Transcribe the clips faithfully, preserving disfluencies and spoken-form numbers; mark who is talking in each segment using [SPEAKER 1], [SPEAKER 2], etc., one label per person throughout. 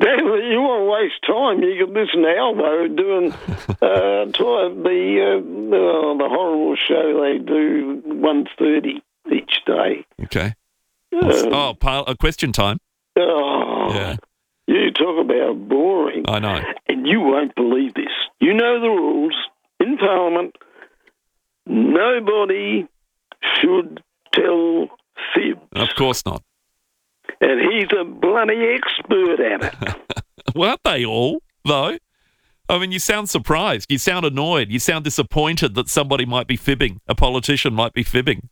[SPEAKER 1] Exactly. You want to waste time, you could listen to Albo doing uh, try the, uh, oh, the horrible show they do one thirty each day.
[SPEAKER 2] Okay.
[SPEAKER 1] Uh,
[SPEAKER 2] oh, par- a question time.
[SPEAKER 1] Oh,
[SPEAKER 2] Yeah.
[SPEAKER 1] You talk about boring.
[SPEAKER 2] I know.
[SPEAKER 1] And you won't believe this. You know the rules. In Parliament, nobody should tell fibs.
[SPEAKER 2] Of course not.
[SPEAKER 1] And he's a bloody expert at it.
[SPEAKER 2] Weren't they all, though? I mean, you sound surprised. You sound annoyed. You sound disappointed that somebody might be fibbing. A politician might be fibbing.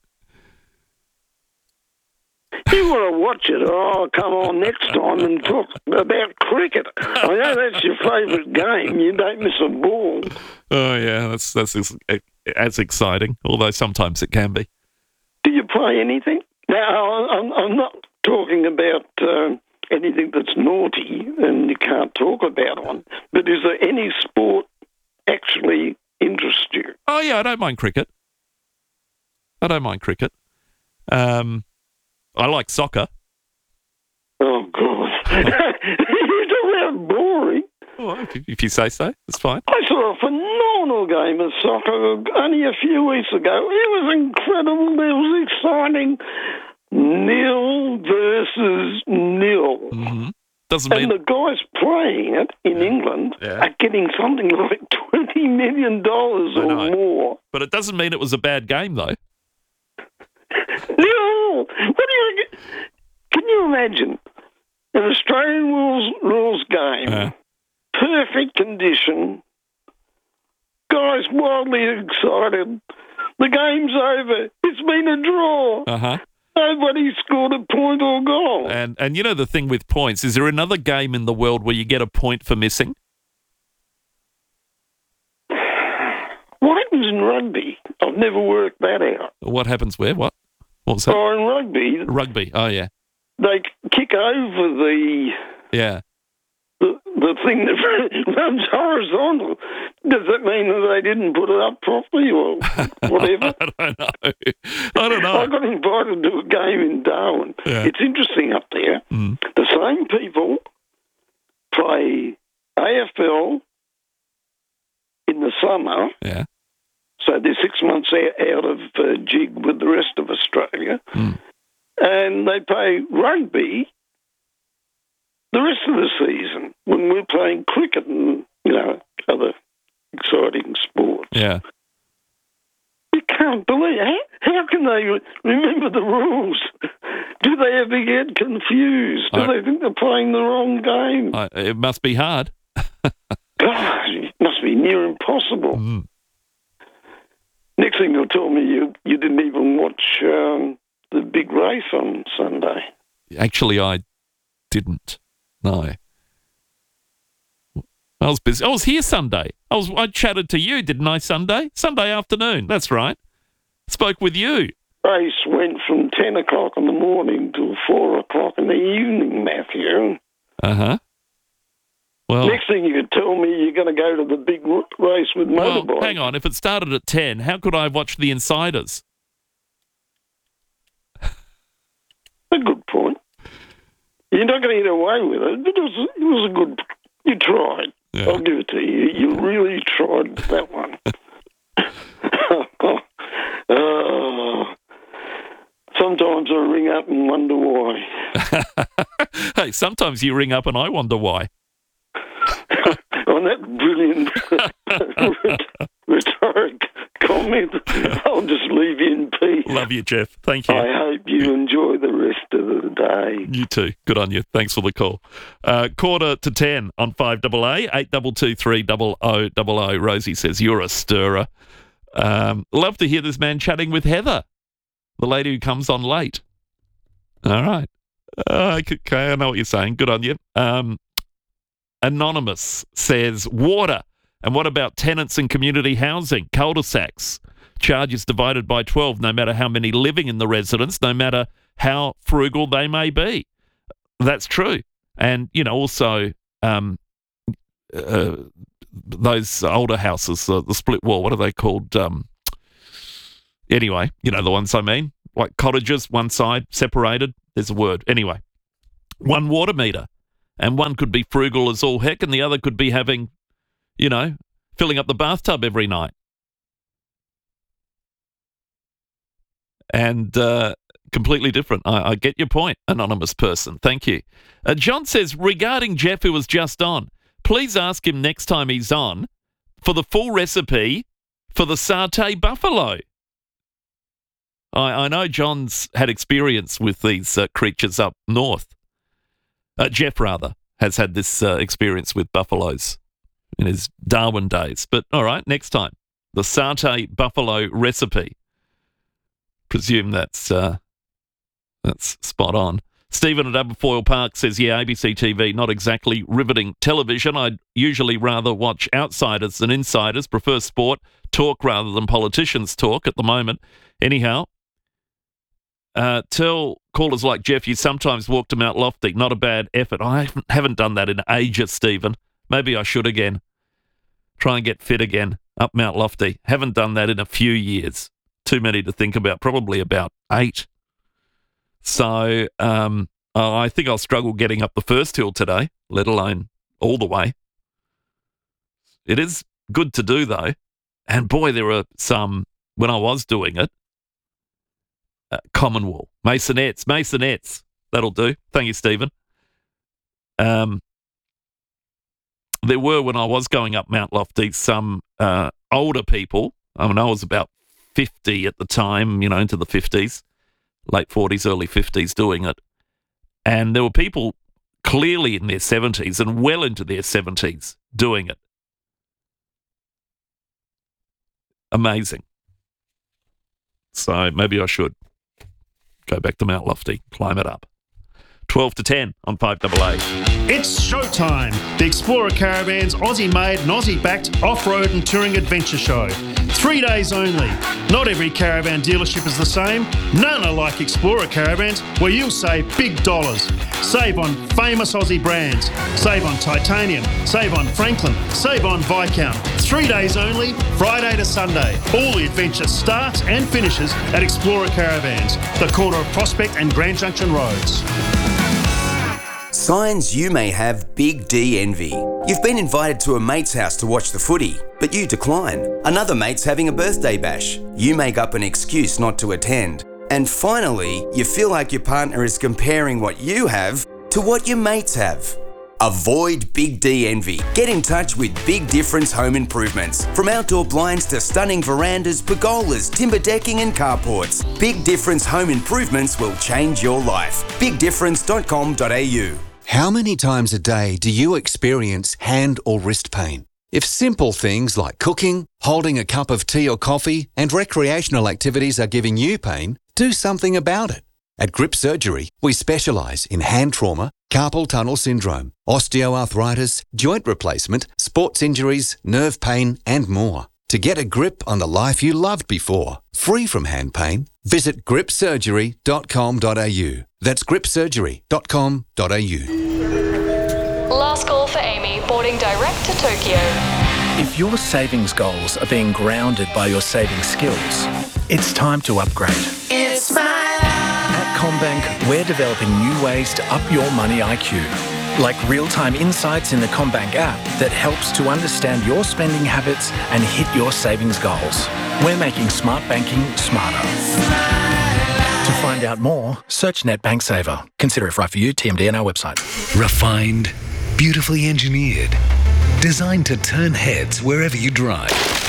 [SPEAKER 1] You want to watch it, or I'll come on next time and talk about cricket. I know that's your favourite game. You don't miss a ball.
[SPEAKER 2] Oh, yeah, that's that's as exciting, although sometimes it can be.
[SPEAKER 1] Do you play anything? Now, I'm, I'm not talking about uh, anything that's naughty and you can't talk about one, but is there any sport actually interest you?
[SPEAKER 2] Oh, yeah, I don't mind cricket. I don't mind cricket. Um, I like soccer.
[SPEAKER 1] Oh, God. You talk about boring.
[SPEAKER 2] Oh, if, if you say so, that's fine.
[SPEAKER 1] I saw a phenomenal game of soccer only a few weeks ago. It was incredible. It was exciting. Nil versus nil.
[SPEAKER 2] Mm-hmm. Doesn't
[SPEAKER 1] and
[SPEAKER 2] mean
[SPEAKER 1] the guys playing it in
[SPEAKER 2] yeah.
[SPEAKER 1] England
[SPEAKER 2] yeah.
[SPEAKER 1] are getting something like twenty million dollars or more.
[SPEAKER 2] But it doesn't mean it was a bad game, though.
[SPEAKER 1] No! What do you... Can you imagine an Australian rules, rules game,
[SPEAKER 2] Uh.
[SPEAKER 1] perfect condition, guys wildly excited, the game's over, it's been a draw.
[SPEAKER 2] Uh-huh.
[SPEAKER 1] Nobody scored a point or goal.
[SPEAKER 2] And and you know the thing with points, is there another game in the world where you get a point for missing?
[SPEAKER 1] What happens in rugby? I've never worked that out.
[SPEAKER 2] What happens where? What? What was that?
[SPEAKER 1] Oh, in rugby,
[SPEAKER 2] Rugby. Oh, yeah.
[SPEAKER 1] they kick over the
[SPEAKER 2] Yeah.
[SPEAKER 1] the, the thing that runs horizontal. Does that mean that they didn't put it up properly or whatever?
[SPEAKER 2] I don't know. I don't know.
[SPEAKER 1] I got invited to a game in Darwin.
[SPEAKER 2] Yeah.
[SPEAKER 1] It's interesting up there.
[SPEAKER 2] Mm.
[SPEAKER 1] The same people play A F L in the summer.
[SPEAKER 2] Yeah.
[SPEAKER 1] So they're six months out of uh, jig with the rest of Australia.
[SPEAKER 2] Mm.
[SPEAKER 1] And they play rugby the rest of the season when we're playing cricket and, you know, other exciting sports.
[SPEAKER 2] Yeah.
[SPEAKER 1] You can't believe it. How, how can they re- remember the rules? Do they ever get confused? Do
[SPEAKER 2] I,
[SPEAKER 1] they think they're playing the wrong game?
[SPEAKER 2] I, it must be hard.
[SPEAKER 1] God, it must be near impossible.
[SPEAKER 2] Mm.
[SPEAKER 1] Next thing you'll tell me, you, you didn't even watch um, the big race on Sunday.
[SPEAKER 2] Actually, I didn't. No. I was busy. I was here Sunday. I was. I chatted to you, didn't I, Sunday? Sunday afternoon. That's right. Spoke with you.
[SPEAKER 1] Race went from ten o'clock in the morning till four o'clock in the evening, Matthew.
[SPEAKER 2] Uh-huh. Well,
[SPEAKER 1] Next thing you could tell me, you're going to go to the big race with
[SPEAKER 2] well,
[SPEAKER 1] motorbikes.
[SPEAKER 2] hang on. If it started at ten, how could I have watched The Insiders?
[SPEAKER 1] A good point. You're not going to get away with it, but it was, it was a good... You tried.
[SPEAKER 2] Yeah.
[SPEAKER 1] I'll give it to you. You really tried that one. Oh, sometimes I ring up and wonder why.
[SPEAKER 2] Hey, sometimes you ring up and I wonder why.
[SPEAKER 1] On that brilliant rhetoric comment, I'll just leave you in peace.
[SPEAKER 2] Love you, Jeff. Thank you.
[SPEAKER 1] I hope you enjoy the rest of the day.
[SPEAKER 2] You too. Good on you. Thanks for the call. Uh, quarter to ten on five A A, eight two two three double oh double oh. Rosie says, you're a stirrer. Um, love to hear this man chatting with Heather, the lady who comes on late. All right. Uh, okay, I know what you're saying. Good on you. Um, Anonymous says, water. And what about tenants and community housing, cul-de-sacs? Charges divided by twelve, no matter how many living in the residence, no matter how frugal they may be. That's true. And, you know, also um, uh, those older houses, uh, the split wall, what are they called? Um, anyway, you know the ones I mean, like cottages, one side separated. There's a word. Anyway, one water meter. And one could be frugal as all heck, and the other could be having, you know, filling up the bathtub every night. And uh, completely different. I, I get your point, anonymous person. Thank you. Uh, John says, regarding Jeff, who was just on, please ask him next time he's on for the full recipe for the satay buffalo. I, I know John's had experience with these uh, creatures up north. Uh, Jeff, rather, has had this uh, experience with buffaloes in his Darwin days. But all right, next time, the satay buffalo recipe. Presume that's uh, that's spot on. Stephen at Aberfoyle Park says, yeah, A B C T V, not exactly riveting television. I'd usually rather watch outsiders than insiders, prefer sport, talk rather than politicians talk at the moment. Anyhow, uh, tell callers like Jeff you sometimes walk to Mount Lofty. Not a bad effort. I haven't done that in ages, Stephen. Maybe I should again. Try and get fit again up Mount Lofty. Haven't done that in a few years. Too many to think about, probably about eight. So um, uh, I think I'll struggle getting up the first hill today, let alone all the way. It is good to do, though. And boy, there are some, when I was doing it, uh, Commonweal, Masonettes, Masonettes. That'll do. Thank you, Stephen. Um, there were, when I was going up Mount Lofty, some uh, older people. I mean, I was about fifty at the time, you know, into the fifties. Late forties, early fifties doing it. And there were people clearly in their seventies and well into their seventies doing it. Amazing. So maybe I should go back to Mount Lofty, climb it up. twelve to ten on five double A.
[SPEAKER 3] It's showtime. The Explorer Caravan's Aussie-made and Aussie-backed off-road and touring adventure show. Three days only. Not every caravan dealership is the same. None are like Explorer Caravans, where you'll save big dollars. Save on famous Aussie brands. Save on Titanium. Save on Franklin. Save on Viscount. Three days only, Friday to Sunday. All the adventure starts and finishes at Explorer Caravans, the corner of Prospect and Grand Junction Roads.
[SPEAKER 4] Signs you may have Big D envy. You've been invited to a mate's house to watch the footy, but you decline. Another mate's having a birthday bash. You make up an excuse not to attend. And finally, you feel like your partner is comparing what you have to what your mates have. Avoid Big D envy. Get in touch with Big Difference Home Improvements. From outdoor blinds to stunning verandas, pergolas, timber decking and carports, Big Difference Home Improvements will change your life. big difference dot com dot a u.
[SPEAKER 5] How many times a day do you experience hand or wrist pain? If simple things like cooking, holding a cup of tea or coffee, and recreational activities are giving you pain, do something about it. At Grip Surgery, we specialise in hand trauma, carpal tunnel syndrome, osteoarthritis, joint replacement, sports injuries, nerve pain, and more. To get a grip on the life you loved before, free from hand pain, visit grip surgery dot com dot a u. That's grip surgery dot com dot a u.
[SPEAKER 6] Last call for Amy, boarding direct to Tokyo.
[SPEAKER 7] If your savings goals are being grounded by your saving skills, it's time to upgrade.
[SPEAKER 8] It's my life.
[SPEAKER 7] At CommBank, we're developing new ways to up your money I Q. Like real-time insights in the CommBank app that helps to understand your spending habits and hit your savings goals. We're making smart banking smarter. To find out more, search NetBank Saver. Consider if right for you, T M D and our website.
[SPEAKER 9] Refined, beautifully engineered, designed to turn heads wherever you drive.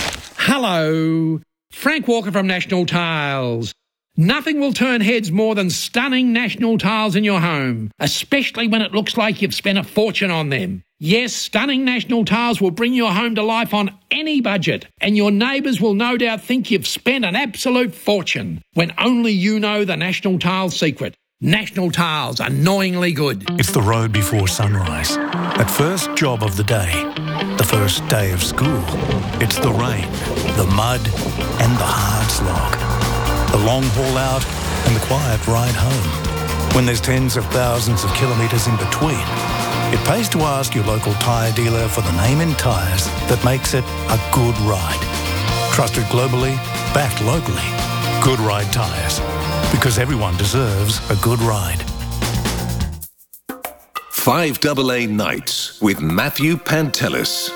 [SPEAKER 10] Hello, Frank Walker from National Tiles. Nothing will turn heads more than stunning National Tiles in your home, especially when it looks like you've spent a fortune on them. Yes, stunning National Tiles will bring your home to life on any budget, and your neighbours will no doubt think you've spent an absolute fortune, when only you know the National Tiles secret. National Tiles, annoyingly good.
[SPEAKER 11] It's the road before sunrise. That first job of the day. The first day of school. It's the rain, the mud, and the hard slog. The long haul out and the quiet ride home. When there's tens of thousands of kilometres in between, it pays to ask your local tyre dealer for the name in tyres that makes it a good ride. Trusted globally, backed locally. Good Ride Tyres. Because everyone deserves a good ride.
[SPEAKER 9] five A A Nights with Matthew Pantelis.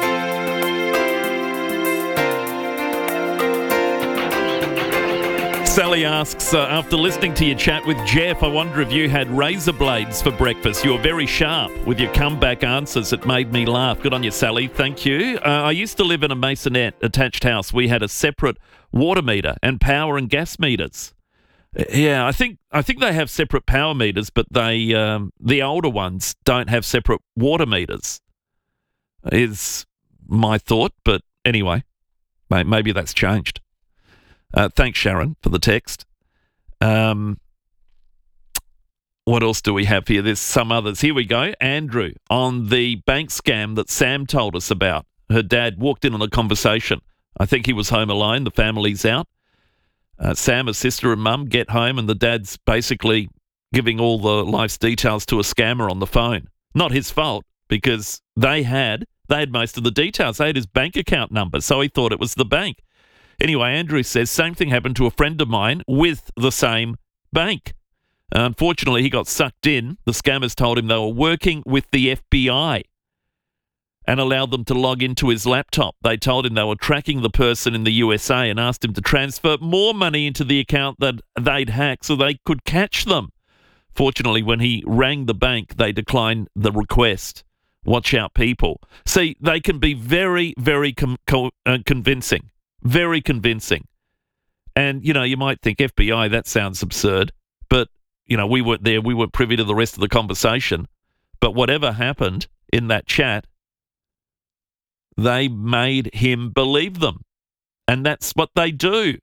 [SPEAKER 2] Sally asks, uh, after listening to your chat with Jeff, I wonder if you had razor blades for breakfast. You were very sharp with your comeback answers. It made me laugh. Good on you, Sally. Thank you. Uh, I used to live in a masonette attached house. We had a separate water meter and power and gas meters. Yeah, I think I think they have separate power meters, but they um, the older ones don't have separate water meters, is my thought. But anyway, maybe that's changed. Uh, thanks, Sharon, for the text. Um, what else do we have here? There's some others. Here we go. Andrew, on the bank scam that Sam told us about. Her dad walked in on a conversation. I think he was home alone. The family's out. Uh, Sam, her sister and mum get home and the dad's basically giving all the life's details to a scammer on the phone. Not his fault, because they had, they had most of the details. They had his bank account number, so he thought it was the bank. Anyway, Andrew says, same thing happened to a friend of mine with the same bank. Unfortunately, he got sucked in. The scammers told him they were working with the F B I and allowed them to log into his laptop. They told him they were tracking the person in the U S A and asked him to transfer more money into the account that they'd hacked so they could catch them. Fortunately, when he rang the bank, they declined the request. Watch out, people. See, they can be very, very com- co- uh, convincing. Very convincing. And, you know, you might think F B I, that sounds absurd. But, you know, we weren't there. We weren't privy to the rest of the conversation. But whatever happened in that chat, they made him believe them. And that's what they do.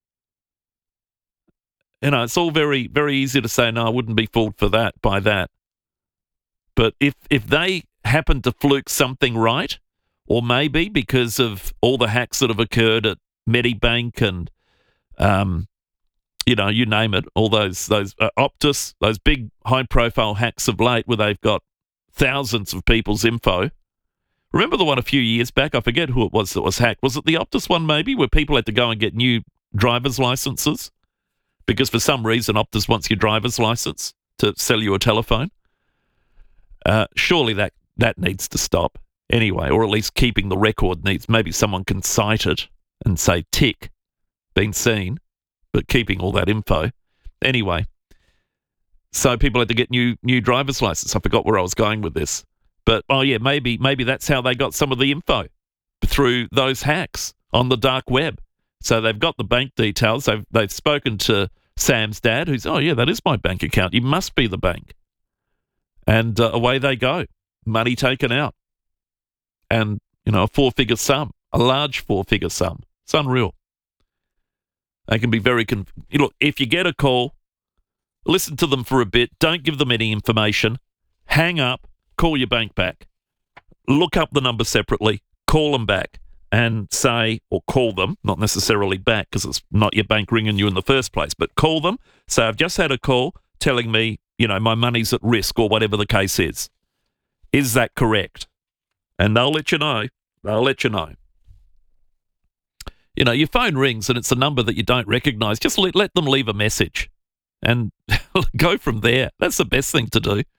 [SPEAKER 2] You know, it's all very, very easy to say, no, I wouldn't be fooled for that, by that. But if if they happen to fluke something right, or maybe because of all the hacks that have occurred at Medibank and, um, you know, you name it, all those those uh, Optus, those big high-profile hacks of late where they've got thousands of people's info. Remember the one a few years back? I forget who it was that was hacked. Was it the Optus one maybe, where people had to go and get new driver's licenses? Because for some reason Optus wants your driver's license to sell you a telephone. Uh, surely that, that needs to stop. Anyway, or at least keeping the record needs. Maybe someone can cite it and say, tick, been seen, but keeping all that info. Anyway, so people had to get new new driver's license. I forgot where I was going with this. But, oh yeah, maybe maybe that's how they got some of the info, through those hacks on the dark web. So they've got the bank details. They've, they've spoken to Sam's dad, who's, oh yeah, that is my bank account. You must be the bank. And uh, away they go. Money taken out. And, you know, a four-figure sum, a large four-figure sum. It's unreal. They can be very... Conf- Look, if you get a call, listen to them for a bit. Don't give them any information. Hang up. Call your bank back. Look up the number separately. Call them back and say, or call them, not necessarily back because it's not your bank ringing you in the first place, but call them. Say, I've just had a call telling me, you know, my money's at risk or whatever the case is. Is that correct? And they'll let you know. They'll let you know. You know, your phone rings and it's a number that you don't recognise. Just let, let them leave a message and go from there. That's the best thing to do.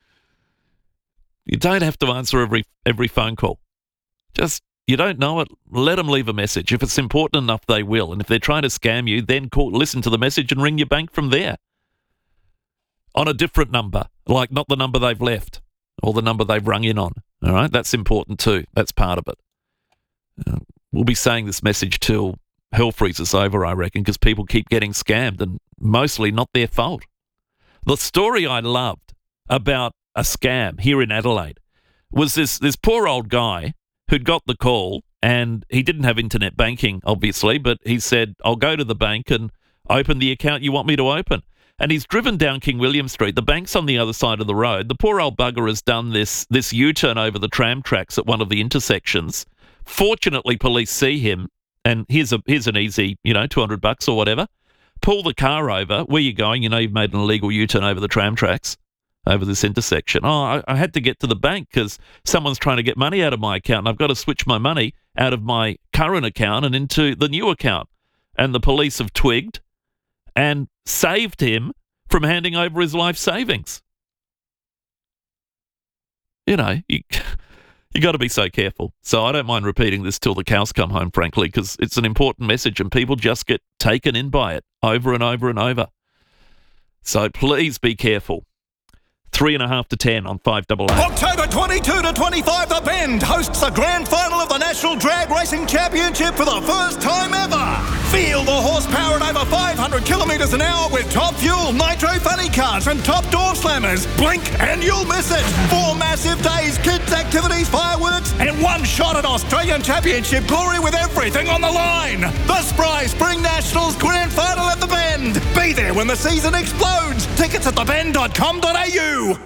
[SPEAKER 2] You don't have to answer every every phone call. Just, you don't know it, let them leave a message. If it's important enough, they will. And if they're trying to scam you, then call, listen to the message and ring your bank from there. On a different number, like not the number they've left or the number they've rung in on. All right, that's important too. That's part of it. Uh, we'll be saying this message till hell freezes over, I reckon, because people keep getting scammed and mostly not their fault. The story I loved about a scam here in Adelaide was this, this poor old guy who'd got the call and he didn't have internet banking, obviously, but he said, I'll go to the bank and open the account you want me to open. And he's driven down King William Street. The bank's on the other side of the road. The poor old bugger has done this this U-turn over the tram tracks at one of the intersections. Fortunately, police see him, and here's a here's an easy, you know, two hundred bucks or whatever. Pull the car over. Where you going? You know, you've made an illegal U-turn over the tram tracks, over this intersection. Oh, I, I had to get to the bank because someone's trying to get money out of my account, and I've got to switch my money out of my current account and into the new account. And the police have twigged and saved him from handing over his life savings. you know, you you got to be so careful. So I don't mind repeating this till the cows come home, frankly, because it's an important message and people just get taken in by it over and over and over. So please be careful. Three and a half to ten on five double A.
[SPEAKER 12] October twenty-two to twenty-five, The Bend hosts the grand final of the National Drag Racing Championship for the first time ever. Feel the horsepower at over five hundred kilometres an hour with top fuel, nitro funny cars and top door slammers. Blink and you'll miss it. Four massive days, kids activities, fireworks and one shot at Australian Championship glory with everything on the line. The Spry Spring Nationals grand final at The Bend. Be there when the season explodes. Tickets at the bend dot com dot a u. I'll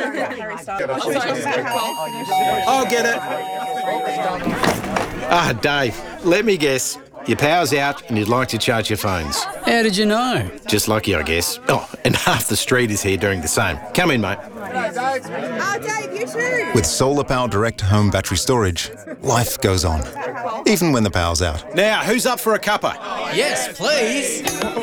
[SPEAKER 13] get it. Ah, Dave, let me guess. Your power's out and you'd like to charge your phones.
[SPEAKER 14] How did you know?
[SPEAKER 13] Just lucky, I guess. Oh, and half the street is here doing the same. Come in, mate.
[SPEAKER 15] Oh, Dave, you too.
[SPEAKER 16] With Solar Power Direct home battery storage, life goes on, even when the power's out.
[SPEAKER 13] Now, who's up for a cuppa?
[SPEAKER 14] Yes, please.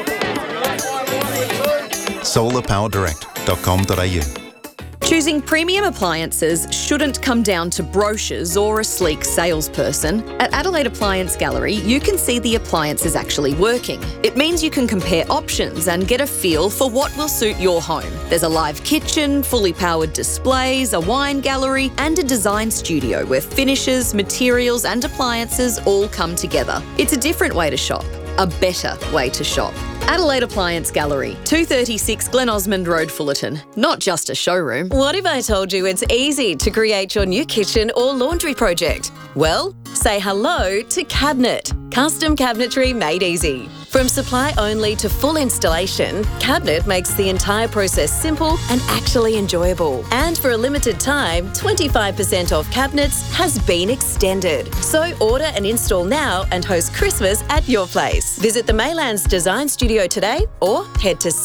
[SPEAKER 16] solar power direct dot com dot a u.
[SPEAKER 17] Choosing premium appliances shouldn't come down to brochures or a sleek salesperson. At Adelaide Appliance Gallery, you can see the appliances actually working. It means you can compare options and get a feel for what will suit your home. There's a live kitchen, fully powered displays, a wine gallery, and a design studio where finishes, materials, and appliances all come together. It's a different way to shop. A better way to shop. Adelaide Appliance Gallery, two thirty-six Glen Osmond Road, Fullerton. Not just a showroom.
[SPEAKER 18] What if I told you it's easy to create your new kitchen or laundry project? Well, say hello to Cabinet. Custom cabinetry made easy. From supply only to full installation, Cabinet makes the entire process simple and actually enjoyable. And for a limited time, twenty-five percent off cabinets has been extended. So order and install now and host Christmas at your place. Visit the Maylands Design Studio today or head to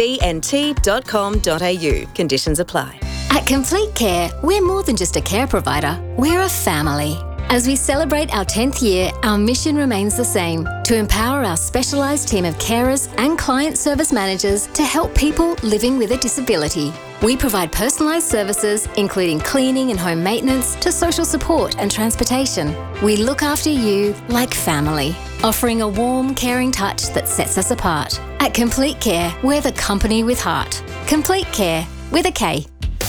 [SPEAKER 18] cabnt dot com dot a u. Conditions apply.
[SPEAKER 19] At Complete Care, we're more than just a care provider, we're a family. As we celebrate our tenth year, our mission remains the same, to empower our specialised team of carers and client service managers to help people living with a disability. We provide personalised services, including cleaning and home maintenance, to social support and transportation. We look after you like family, offering a warm, caring touch that sets us apart. At Complete Care, we're the company with heart. Complete Care, with a K.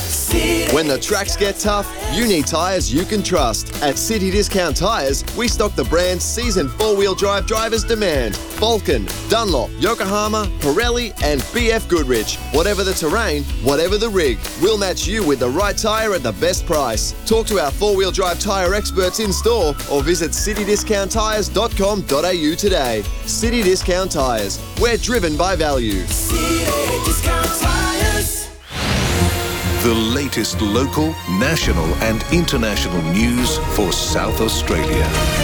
[SPEAKER 20] When the tracks get tough, you need tyres you can trust. At City Discount Tyres, we stock the brands seasoned four-wheel drive drivers demand. Vulcan, Dunlop, Yokohama, Pirelli and B F Goodrich. Whatever the terrain, whatever the rig, we'll match you with the right tyre at the best price. Talk to our four-wheel drive tyre experts in store or visit city discount tyres dot com dot a u today. City Discount Tyres. We're driven by value.
[SPEAKER 8] City Discount Tyres.
[SPEAKER 9] The latest local, national and international news for South Australia.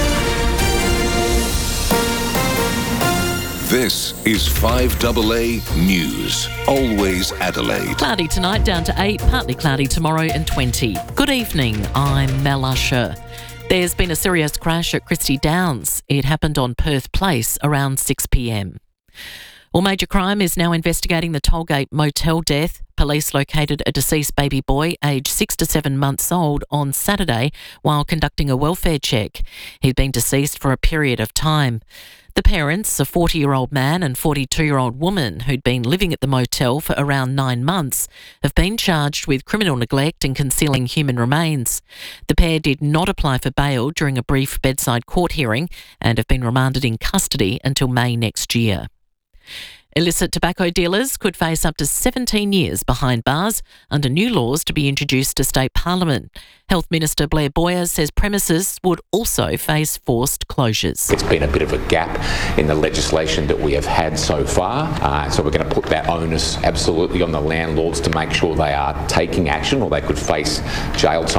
[SPEAKER 9] This is five double A News. Always Adelaide.
[SPEAKER 21] Cloudy tonight, down to eight. Partly cloudy tomorrow and twenty. Good evening, I'm Mel Usher. There's been a serious crash at Christie Downs. It happened on Perth Place around six p m. Well, Major Crime is now investigating the Tollgate motel death. Police located a deceased baby boy aged six to seven months old on Saturday while conducting a welfare check. He'd been deceased for a period of time. The parents, a forty-year-old man and forty-two-year-old woman who'd been living at the motel for around nine months, have been charged with criminal neglect and concealing human remains. The pair did not apply for bail during a brief bedside court hearing and have been remanded in custody until May next year. Illicit tobacco dealers could face up to seventeen years behind bars under new laws to be introduced to State Parliament. Health Minister Blair Boyer says premises would also face forced closures.
[SPEAKER 22] It's been a bit of a gap in the legislation that we have had so far, uh, so we're going to put that onus absolutely on the landlords to make sure they are taking action or they could face jail time.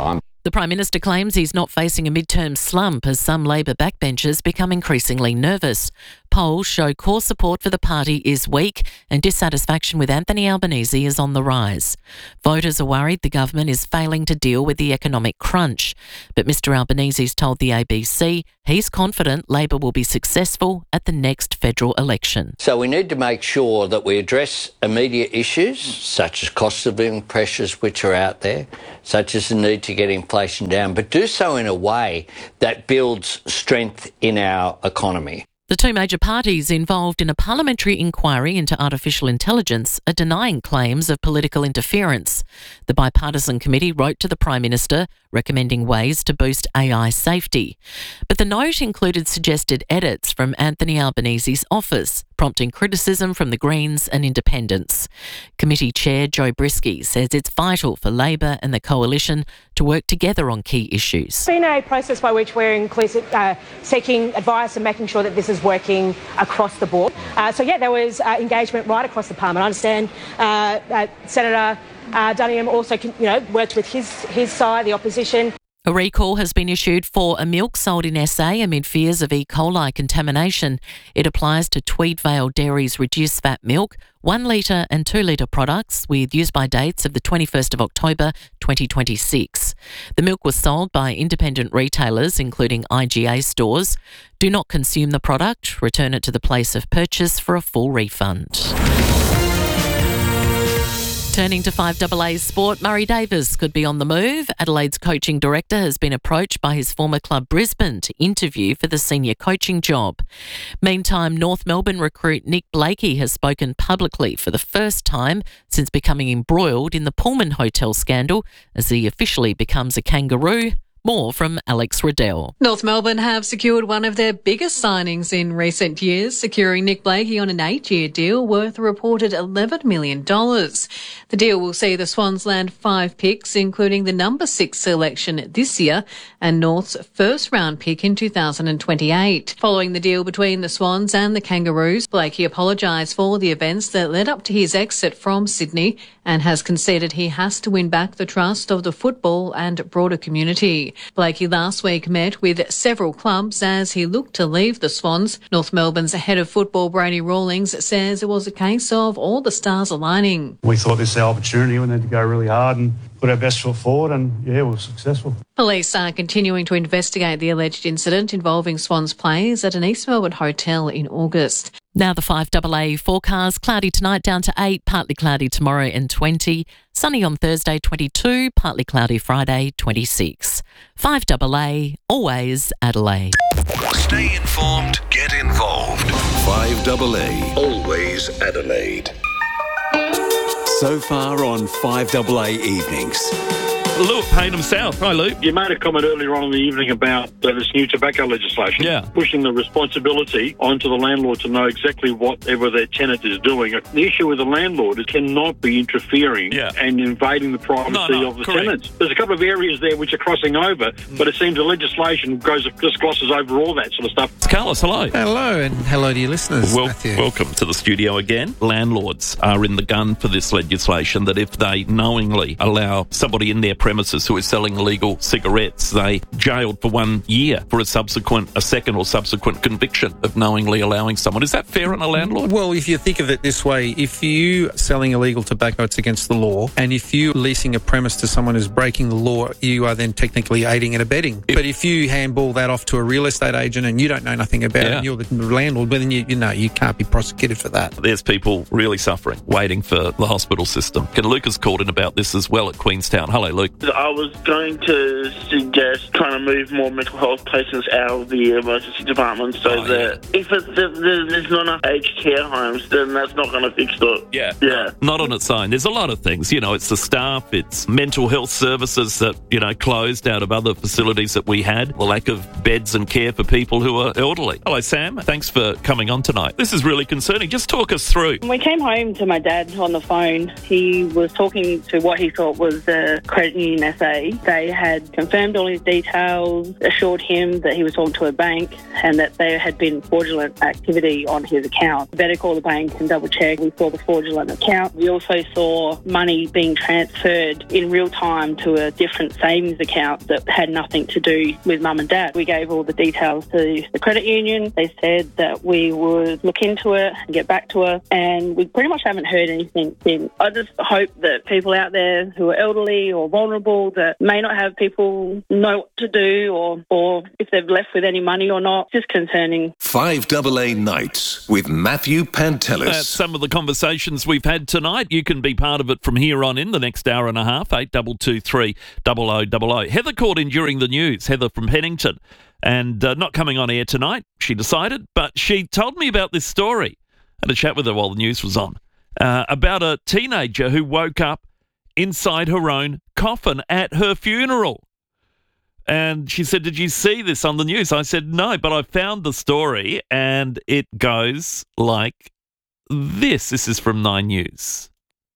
[SPEAKER 21] The Prime Minister claims he's not facing a midterm slump as some Labor backbenchers become increasingly nervous. Polls show core support for the party is weak and dissatisfaction with Anthony Albanese is on the rise. Voters are worried the government is failing to deal with the economic crunch. But Mr Albanese's told the A B C he's confident Labor will be successful at the next federal election.
[SPEAKER 1] So we need to make sure that we address immediate issues such as cost of living pressures which are out there, such as the need to get inflation down, but do so in a way that builds strength in our economy.
[SPEAKER 21] The two major parties involved in a parliamentary inquiry into artificial intelligence are denying claims of political interference. The bipartisan committee wrote to the Prime Minister recommending ways to boost A I safety. But the note included suggested edits from Anthony Albanese's office, prompting criticism from the Greens and Independents. Committee Chair Joe Brisky says it's vital for Labor and the Coalition to work together on key issues.
[SPEAKER 3] It's been a process by which we're inclusive, uh, seeking advice and making sure that this is working across the board. Uh, so, yeah, there was uh, engagement right across the Parliament. I understand uh, uh, Senator uh, Duniam also you know, worked with his, his side, the opposition.
[SPEAKER 21] A recall has been issued for a milk sold in S A amid fears of E. coli contamination. It applies to Tweedvale Dairy's reduced fat milk, one litre and two litre products with use-by dates of the twenty-first of October twenty twenty-six. The milk was sold by independent retailers, including I G A stores. Do not consume the product. Return it to the place of purchase for a full refund. Turning to five A A's sport, Murray Davis could be on the move. Adelaide's coaching director has been approached by his former club Brisbane to interview for the senior coaching job. Meantime, North Melbourne recruit Nick Blakey has spoken publicly for the first time since becoming embroiled in the Pullman Hotel scandal as he officially becomes a kangaroo. More from Alex Riddell.
[SPEAKER 23] North Melbourne have secured one of their biggest signings in recent years, securing Nick Blakey on an eight-year deal worth a reported eleven million dollars. The deal will see the Swans land five picks, including the number six selection this year and North's first-round pick in two thousand twenty-eight. Following the deal between the Swans and the Kangaroos, Blakey apologised for the events that led up to his exit from Sydney and has conceded he has to win back the trust of the football and broader community. Blakey last week met with several clubs as he looked to leave the Swans. North Melbourne's head of football, Brady Rawlings, says it was a case of all the stars aligning.
[SPEAKER 24] We thought this was our opportunity. We needed to go really hard and put our best foot forward, and yeah, we were successful.
[SPEAKER 23] Police are continuing to investigate the alleged incident involving Swans players at an East Melbourne hotel in August.
[SPEAKER 21] Now the five A A forecast. Cloudy tonight down to eight, partly cloudy tomorrow and twenty. Sunny on Thursday twenty-two, partly cloudy Friday twenty-six. five A A, always Adelaide.
[SPEAKER 9] Stay informed, get involved. five A A, always Adelaide.
[SPEAKER 25] So far on five A A Evenings.
[SPEAKER 2] Luke Payne himself. Hi, Luke.
[SPEAKER 26] You made a comment earlier on in the evening about uh, this new tobacco legislation.
[SPEAKER 2] Yeah.
[SPEAKER 26] Pushing the responsibility onto the landlord to know exactly whatever their tenant is doing. The issue with the landlord is cannot be interfering
[SPEAKER 2] yeah.
[SPEAKER 26] and invading the privacy
[SPEAKER 2] no, no,
[SPEAKER 26] of the
[SPEAKER 2] correct.
[SPEAKER 26] tenants. There's a couple of areas there which are crossing over, mm. but it seems the legislation goes just glosses over all that sort of stuff.
[SPEAKER 2] It's Carlos, hello.
[SPEAKER 13] Hello, and hello to your listeners.
[SPEAKER 2] Well,
[SPEAKER 13] Matthew.
[SPEAKER 2] Welcome to the studio again. Landlords are in the gun for this legislation that if they knowingly allow somebody in their premises who is selling illegal cigarettes, they jailed for one year for a subsequent, a second or subsequent conviction of knowingly allowing someone. Is that fair on a landlord?
[SPEAKER 13] Well, if you think of it this way, if you selling illegal tobacco, it's against the law, and if you leasing a premise to someone who's breaking the law, you are then technically aiding and abetting. If, but if you handball that off to a real estate agent and you don't know nothing about
[SPEAKER 2] yeah.
[SPEAKER 13] it, and you're the landlord, well, then you, you know you can't be prosecuted for that.
[SPEAKER 2] There's people really suffering, waiting for the hospital system. And Luke has called in about this as well at Queenstown. Hello, Luke.
[SPEAKER 27] I was going to suggest trying to move more mental health patients out of the emergency department so
[SPEAKER 2] oh,
[SPEAKER 27] that
[SPEAKER 2] yeah.
[SPEAKER 27] if it, there's not enough aged care homes, then that's not going to fix it.
[SPEAKER 2] Yeah.
[SPEAKER 27] Yeah.
[SPEAKER 2] Not on its own. There's a lot of things. You know, it's the staff, it's mental health services that, you know, closed out of other facilities that we had, the lack of beds and care for people who are elderly. Hello, Sam. Thanks for coming on tonight. This is really concerning. Just talk us through.
[SPEAKER 28] We came home to my dad on the phone. He was talking to what he thought was the credit union S A. They had confirmed all his details. girls assured him that he was talking to a bank and that there had been fraudulent activity on his account. We better call the bank and double check. We saw the fraudulent account. We also saw money being transferred in real time to a different savings account that had nothing to do with mum and dad. We gave all the details to the credit union. They said that we would look into it and get back to her, and we pretty much haven't heard anything since. I just hope that people out there who are elderly or vulnerable that may not have people know what to do or, or if they've left with any money or not, just concerning.
[SPEAKER 4] five double A Nights with Matthew Pantelis.
[SPEAKER 2] That's some of the conversations we've had tonight. You can be part of it from here on in the next hour and a half, eight two two three, double oh double oh. Heather called in during the news, Heather from Pennington, and uh, not coming on air tonight, she decided, but she told me about this story. I had a chat with her while the news was on, uh, about a teenager who woke up inside her own coffin at her funeral. And she said, did you see this on the news? I said, no, but I found the story and it goes like this. This is from Nine News.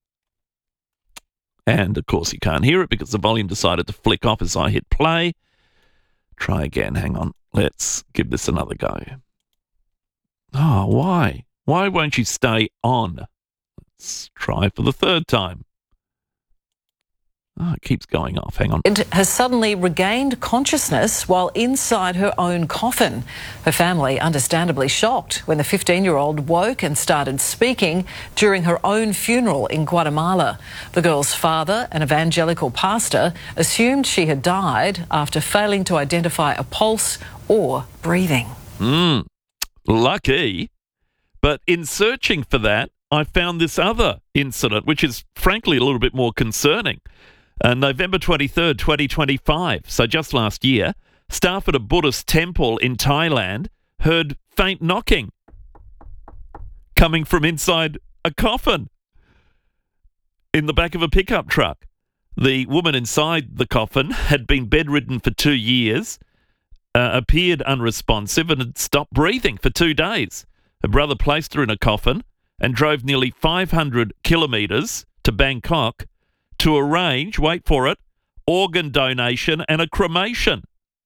[SPEAKER 2] And, of course, you can't hear it because the volume decided to flick off as I hit play. Try again. Hang on. Let's give this another go. Oh, why? Why won't you stay on? Let's try for the third time. Oh, it keeps going off. Hang on.
[SPEAKER 5] Has suddenly regained consciousness while inside her own coffin. Her family understandably shocked when the fifteen-year-old woke and started speaking during her own funeral in Guatemala. The girl's father, an evangelical pastor, assumed she had died after failing to identify a pulse or breathing.
[SPEAKER 2] Mm, lucky. But in searching for that, I found this other incident, which is frankly a little bit more concerning. Uh, November twenty-third, twenty twenty-five, so just last year, staff at a Buddhist temple in Thailand heard faint knocking coming from inside a coffin in the back of a pickup truck. The woman inside the coffin had been bedridden for two years, uh, appeared unresponsive and had stopped breathing for two days. Her brother placed her in a coffin and drove nearly five hundred kilometres to Bangkok to arrange, wait for it, organ donation and a cremation.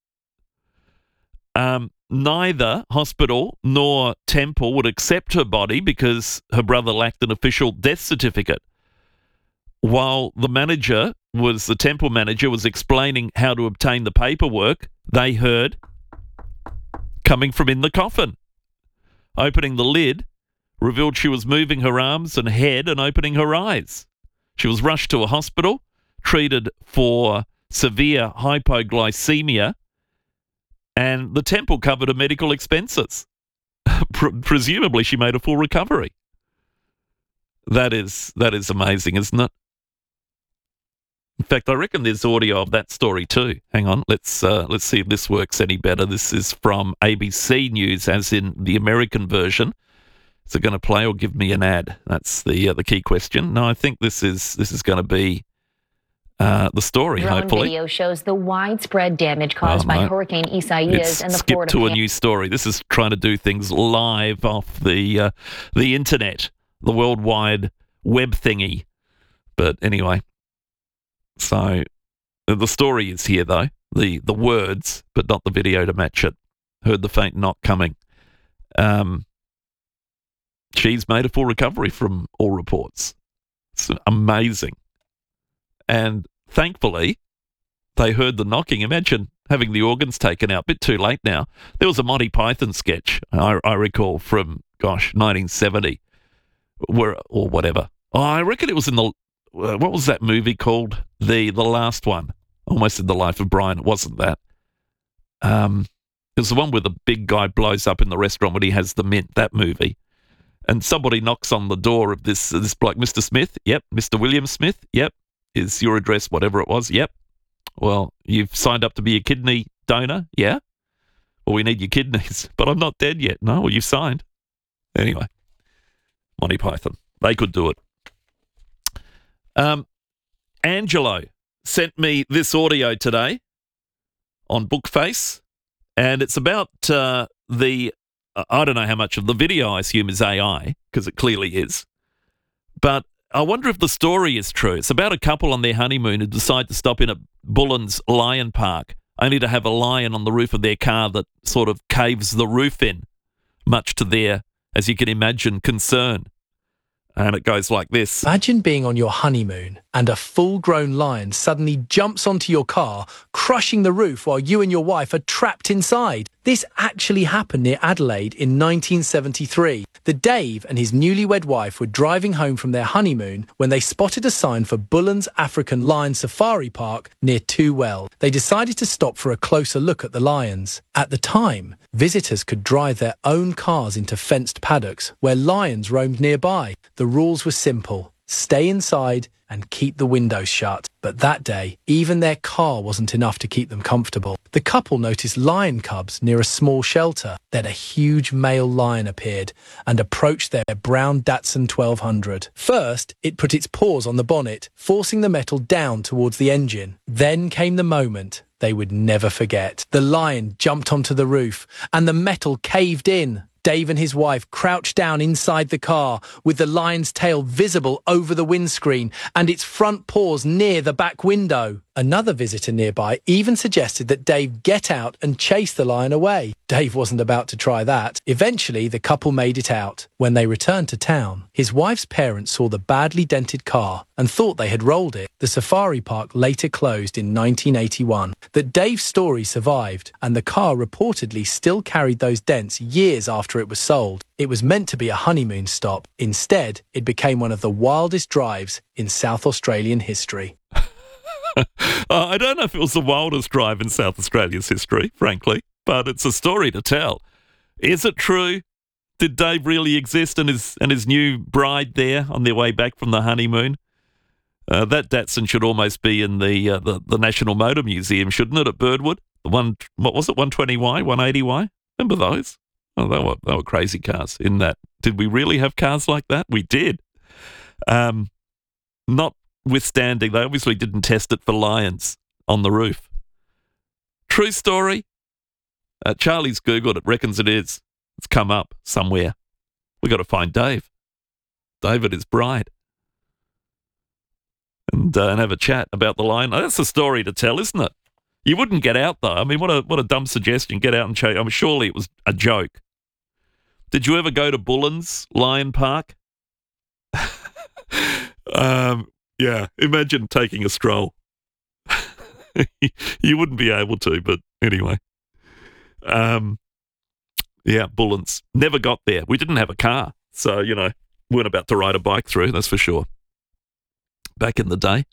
[SPEAKER 2] Um, neither hospital nor temple would accept her body because her brother lacked an official death certificate. While the manager was, the temple manager was explaining how to obtain the paperwork, they heard coming from in the coffin. Opening the lid revealed she was moving her arms and head and opening her eyes. She was rushed to a hospital, treated for severe hypoglycemia, and the temple covered her medical expenses. Pre- presumably she made a full recovery. That is that is amazing, isn't it? In fact, I reckon there's audio of that story too. Hang on, let's uh, let's see if this works any better. This is from A B C News, as in the American version. Is it going to play or give me an ad? That's the uh, the key question. No, I think this is this is going to be uh, the story.
[SPEAKER 6] Drone
[SPEAKER 2] hopefully,
[SPEAKER 6] video shows the widespread damage caused
[SPEAKER 2] oh,
[SPEAKER 6] by
[SPEAKER 2] no.
[SPEAKER 6] Hurricane Isaias
[SPEAKER 2] It's
[SPEAKER 6] and the
[SPEAKER 2] skip
[SPEAKER 6] Florida.
[SPEAKER 2] to a new story. This is trying to do things live off the uh, the internet, the World Wide Web thingy. But anyway, so the story is here though. The the words, but not the video to match it. Heard the faint knock coming. Um. She's made a full recovery from all reports. It's amazing. And thankfully, they heard the knocking. Imagine having the organs taken out. Bit too late now. There was a Monty Python sketch, I, I recall, from, gosh, nineteen seventy, where, or whatever. Oh, I reckon it was in the, uh, what was that movie called? The the last one. Almost in the Life of Brian. It wasn't that. Um, it was the one where the big guy blows up in the restaurant when he has the mint, that movie. And somebody knocks on the door of this this bloke, Mister Smith. Yep. Mister William Smith. Yep. Is your address whatever it was? Yep. Well, you've signed up to be a kidney donor? Yeah. Well, we need your kidneys, but I'm not dead yet. No, well, you've signed. Anyway, Monty Python. They could do it. Um, Angelo sent me this audio today on Bookface, and it's about uh, the... I don't know how much of the video I assume is A I, because it clearly is. But I wonder if the story is true. It's about a couple on their honeymoon who decide to stop in at Bullen's Lion Park only to have a lion on the roof of their car that sort of caves the roof in, much to their, as you can imagine, concern. And it goes like this.
[SPEAKER 7] Imagine being on your honeymoon and a full-grown lion suddenly jumps onto your car, crushing the roof while you and your wife are trapped inside. This actually happened near Adelaide in nineteen seventy-three. The Dave and his newlywed wife were driving home from their honeymoon when they spotted a sign for Bullen's African Lion Safari Park near Two Well. They decided to stop for a closer look at the lions. At the time, visitors could drive their own cars into fenced paddocks where lions roamed nearby. The rules were simple. Stay inside and keep the windows shut. But that day, even their car wasn't enough to keep them comfortable. The couple noticed lion cubs near a small shelter. Then a huge male lion appeared and approached their brown Datsun twelve hundred. First, it put its paws on the bonnet, forcing the metal down towards the engine. Then came the moment they would never forget. The lion jumped onto the roof and the metal caved in. Dave and his wife crouched down inside the car with the lion's tail visible over the windscreen and its front paws near the back window. Another visitor nearby even suggested that Dave get out and chase the lion away. Dave wasn't about to try that. Eventually, the couple made it out. When they returned to town, his wife's parents saw the badly dented car and thought they had rolled it. The safari park later closed in nineteen eighty-one. That Dave's story survived, and the car reportedly still carried those dents years after it was sold. It was meant to be a honeymoon stop. Instead, it became one of the wildest drives in South Australian history.
[SPEAKER 2] uh, I don't know if it was the wildest drive in South Australia's history, frankly, but it's a story to tell. Is it true? Did Dave really exist and his and his new bride there on their way back from the honeymoon? Uh, that Datsun should almost be in the, uh, the the National Motor Museum, shouldn't it, at Birdwood? The one, what was it, one twenty Y, one eighty Y? Remember those? Oh, they were, they were crazy cars in that. Did we really have cars like that? We did. Um, notwithstanding, they obviously didn't test it for lions on the roof. True story? Uh, Charlie's Googled it, reckons it is. It's come up somewhere. We got to find Dave. Dave and his bride. And, uh, and have a chat about the lion. Oh, that's a story to tell, isn't it? You wouldn't get out, though. I mean, what a what a dumb suggestion. Get out and show. I mean, surely it was a joke. Did you ever go to Bullen's Lion Park? um, yeah, imagine taking a stroll. You wouldn't be able to, but anyway. Um, yeah, Bullen's. Never got there. We didn't have a car, so, you know, weren't about to ride a bike through, that's for sure. Back in the day.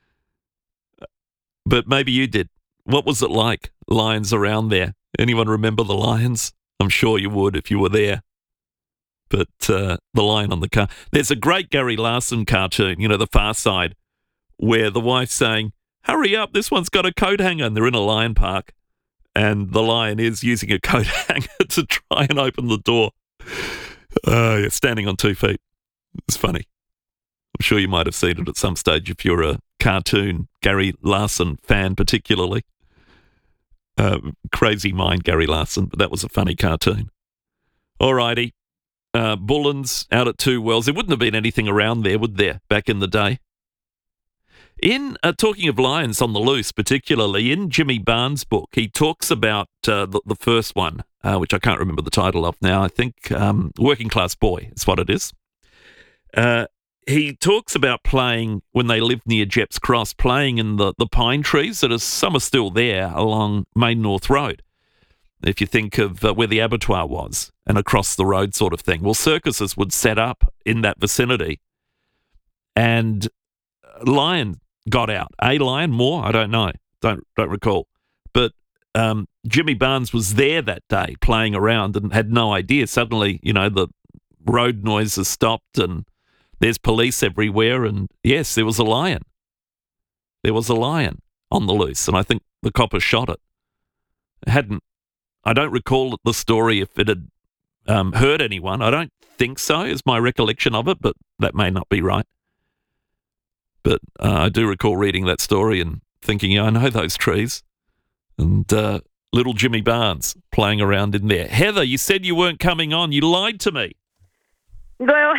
[SPEAKER 2] But maybe you did. What was it like? Lions around there. Anyone remember the lions? I'm sure you would if you were there. But uh, the lion on the car. There's a great Gary Larson cartoon, you know, The Far Side, where the wife's saying, hurry up, this one's got a coat hanger. And they're in a lion park. And the lion is using a coat hanger to try and open the door. Uh, yeah, standing on two feet. It's funny. I'm sure you might have seen it at some stage if you're a cartoon Gary Larson fan particularly. Uh, crazy mind Gary Larson, but that was a funny cartoon. Alrighty. Uh, Bullen's out at Two Wells. There wouldn't have been anything around there, would there, back in the day? In uh, talking of lions on the loose, particularly in Jimmy Barnes' book, he talks about uh, the, the first one, uh, which I can't remember the title of now. I think um, Working Class Boy is what it is. Uh, he talks about playing, when they lived near Jepps Cross, playing in the, the pine trees that are, some are still there along Main North Road. If you think of uh, where the abattoir was and across the road sort of thing. Well, circuses would set up in that vicinity and a lion got out. A lion, more? I don't know. Don't don't recall. But um, Jimmy Barnes was there that day playing around and had no idea. Suddenly, you know, the road noises stopped and there's police everywhere. And yes, there was a lion. There was a lion on the loose. And I think the copper shot it. It hadn't, I don't recall the story if it had um, hurt anyone. I don't think so, is my recollection of it, but that may not be right. But uh, I do recall reading that story and thinking, yeah, I know those trees. And uh, little Jimmy Barnes playing around in there. Heather, you said you weren't coming on. You lied to me.
[SPEAKER 10] Well,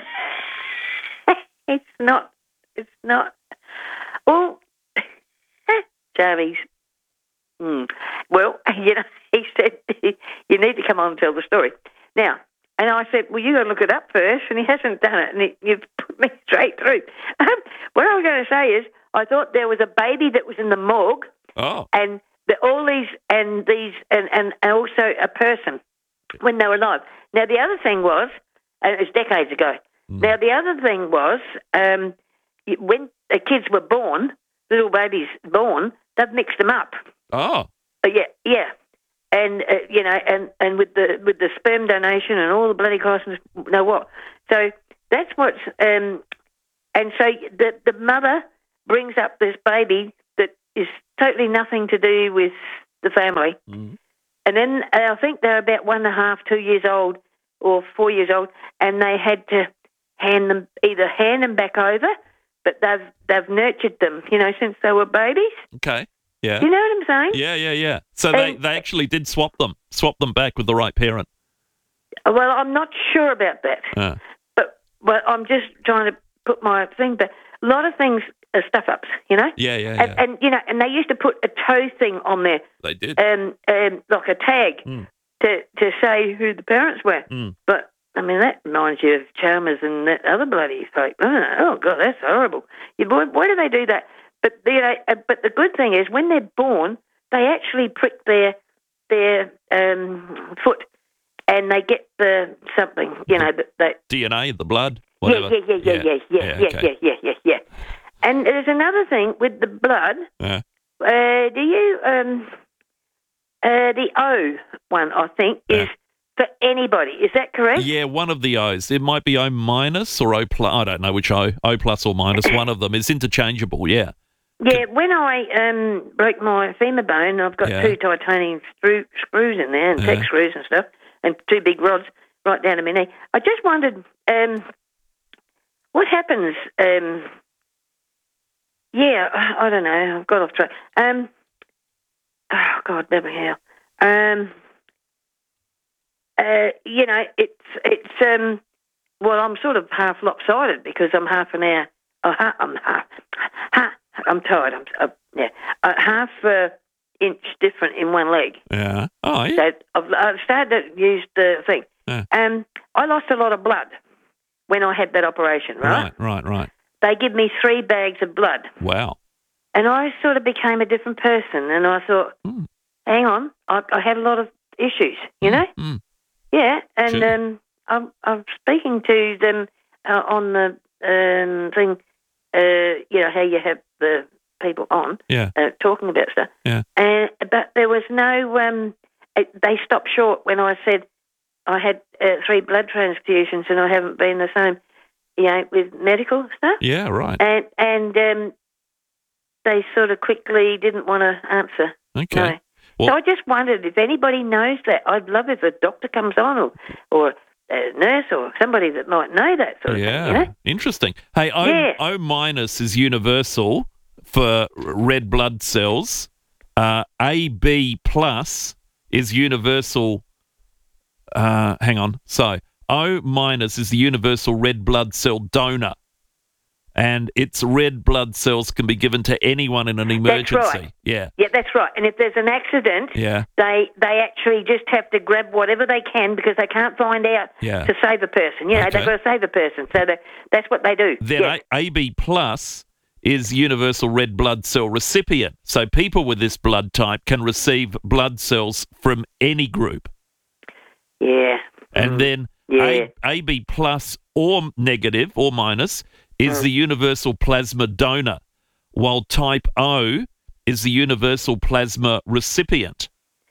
[SPEAKER 10] it's not, it's not. Well, Jarvis, mm, Well, you know, he said, you need to come on and tell the story. Now, and I said, well, you got to look it up first, and he hasn't done it, and he, you've put me straight through. Um, what I was going to say is, I thought there was a baby that was in the morgue,
[SPEAKER 2] oh.
[SPEAKER 10] and the, all these, and these, and, and, and also a person when they were alive. Now, the other thing was, and it was decades ago. Mm. Now, the other thing was, um, when the kids were born, little babies born, they've mixed them up.
[SPEAKER 2] Oh.
[SPEAKER 10] Uh, yeah, yeah. And, uh, you know, and, and with the with the sperm donation and all the bloody costs, you know what. So that's what's, um, and so the, the mother brings up this baby that is totally nothing to do with the family.
[SPEAKER 2] Mm.
[SPEAKER 10] And then uh, I think they're about one and a half, two years old or four years old, and they had to hand them, either hand them back over, but they've they've nurtured them, you know, since they were babies.
[SPEAKER 2] Okay. Yeah.
[SPEAKER 10] Do you know what I'm saying?
[SPEAKER 2] Yeah, yeah, yeah. So they,
[SPEAKER 10] And-
[SPEAKER 2] they actually did swap them, swap them back with the right parent.
[SPEAKER 10] Well, I'm not sure about that,
[SPEAKER 2] Uh,
[SPEAKER 10] but well, I'm just trying to put my thing. But a lot of things are stuff ups, you know.
[SPEAKER 2] yeah, yeah,
[SPEAKER 10] And,
[SPEAKER 2] yeah.
[SPEAKER 10] and you know, and they used to put a toe thing on there,
[SPEAKER 2] They did.
[SPEAKER 10] um, um, like a tag
[SPEAKER 2] Mm.
[SPEAKER 10] to to say who the parents were.
[SPEAKER 2] Mm.
[SPEAKER 10] But I mean, that reminds you of Chalmers and that other bloody folk. Oh, oh God, that's horrible. You, why, why do they do that? But you know, uh, but the good thing is when they're born, they actually prick their their um, foot, and they get the something. You know, that. that
[SPEAKER 2] D N A, the blood,
[SPEAKER 10] yeah,
[SPEAKER 2] whatever.
[SPEAKER 10] yeah, yeah, yeah, yeah, yeah, yeah,
[SPEAKER 2] okay.
[SPEAKER 10] yeah, yeah, yeah, yeah. And there's another thing with the blood.
[SPEAKER 2] Yeah.
[SPEAKER 10] Uh, do you um, uh, the O one? I think is for anybody. Is that correct?
[SPEAKER 2] Yeah, one of the O's. It might be O minus or O plus. I don't know which O. O plus or minus. One of them is interchangeable. Yeah.
[SPEAKER 10] Yeah, when I um, broke my femur bone, I've got
[SPEAKER 2] Yeah.
[SPEAKER 10] two titanium screw, screws in there and
[SPEAKER 2] Yeah.
[SPEAKER 10] tech screws and stuff, and two big rods right down to my knee. I just wondered, um, what happens? Um, yeah, I don't know. I've got off track. Um, oh God, never hell. Um, uh, you know, it's it's um, well, I'm sort of half lopsided because I'm half an hour. Oh, ha- I'm half. Ha- I'm tired. I'm uh, yeah, uh, half uh, inch different in one leg.
[SPEAKER 2] Yeah. Oh, yeah.
[SPEAKER 10] So I've, I've started to use the thing.
[SPEAKER 2] Yeah.
[SPEAKER 10] Um, I lost a lot of blood when I had that operation. Right?
[SPEAKER 2] Right, right, right.
[SPEAKER 10] They give me three bags of blood,
[SPEAKER 2] Wow.
[SPEAKER 10] and I sort of became a different person. And I thought,
[SPEAKER 2] Mm.
[SPEAKER 10] hang on, I, I had a lot of issues. You know?
[SPEAKER 2] Mm.
[SPEAKER 10] Yeah, and
[SPEAKER 2] Sure.
[SPEAKER 10] um, I'm, I'm speaking to them uh, on the um, thing. Uh, you know how you have the people on,
[SPEAKER 2] Yeah.
[SPEAKER 10] uh, talking about stuff.
[SPEAKER 2] Yeah.
[SPEAKER 10] And but there was no. Um, it, they stopped short when I said I had uh, three blood transfusions and I haven't been the same. You know, with medical stuff.
[SPEAKER 2] Yeah, right.
[SPEAKER 10] And and um, they sort of quickly didn't want to answer.
[SPEAKER 2] Okay.
[SPEAKER 10] No.
[SPEAKER 2] Well-
[SPEAKER 10] so I just wondered if anybody knows that. I'd love if a doctor comes on or or a nurse or somebody that might know that sort of
[SPEAKER 2] Yeah.
[SPEAKER 10] thing. You know?
[SPEAKER 2] Interesting. Hey, O,
[SPEAKER 10] Yeah.
[SPEAKER 2] O minus is universal for red blood cells. Uh, A B plus is universal. Uh, hang on. So O minus is the universal red blood cell donor, and its red blood cells can be given to anyone in an emergency.
[SPEAKER 10] That's right.
[SPEAKER 2] Yeah.
[SPEAKER 10] Yeah, that's right. And if there's an accident,
[SPEAKER 2] Yeah.
[SPEAKER 10] they they actually just have to grab whatever they can because they can't find out
[SPEAKER 2] Yeah.
[SPEAKER 10] to save a person. You know,
[SPEAKER 2] Okay.
[SPEAKER 10] they've got to save a person. So that, that's what they do.
[SPEAKER 2] Then
[SPEAKER 10] yeah.
[SPEAKER 2] A- AB plus is universal red blood cell recipient. So people with this blood type can receive blood cells from any group.
[SPEAKER 10] yeah.
[SPEAKER 2] And then
[SPEAKER 10] Yeah.
[SPEAKER 2] A- AB plus or negative or minus is
[SPEAKER 10] Mm.
[SPEAKER 2] the universal plasma donor, while type O is the universal plasma recipient.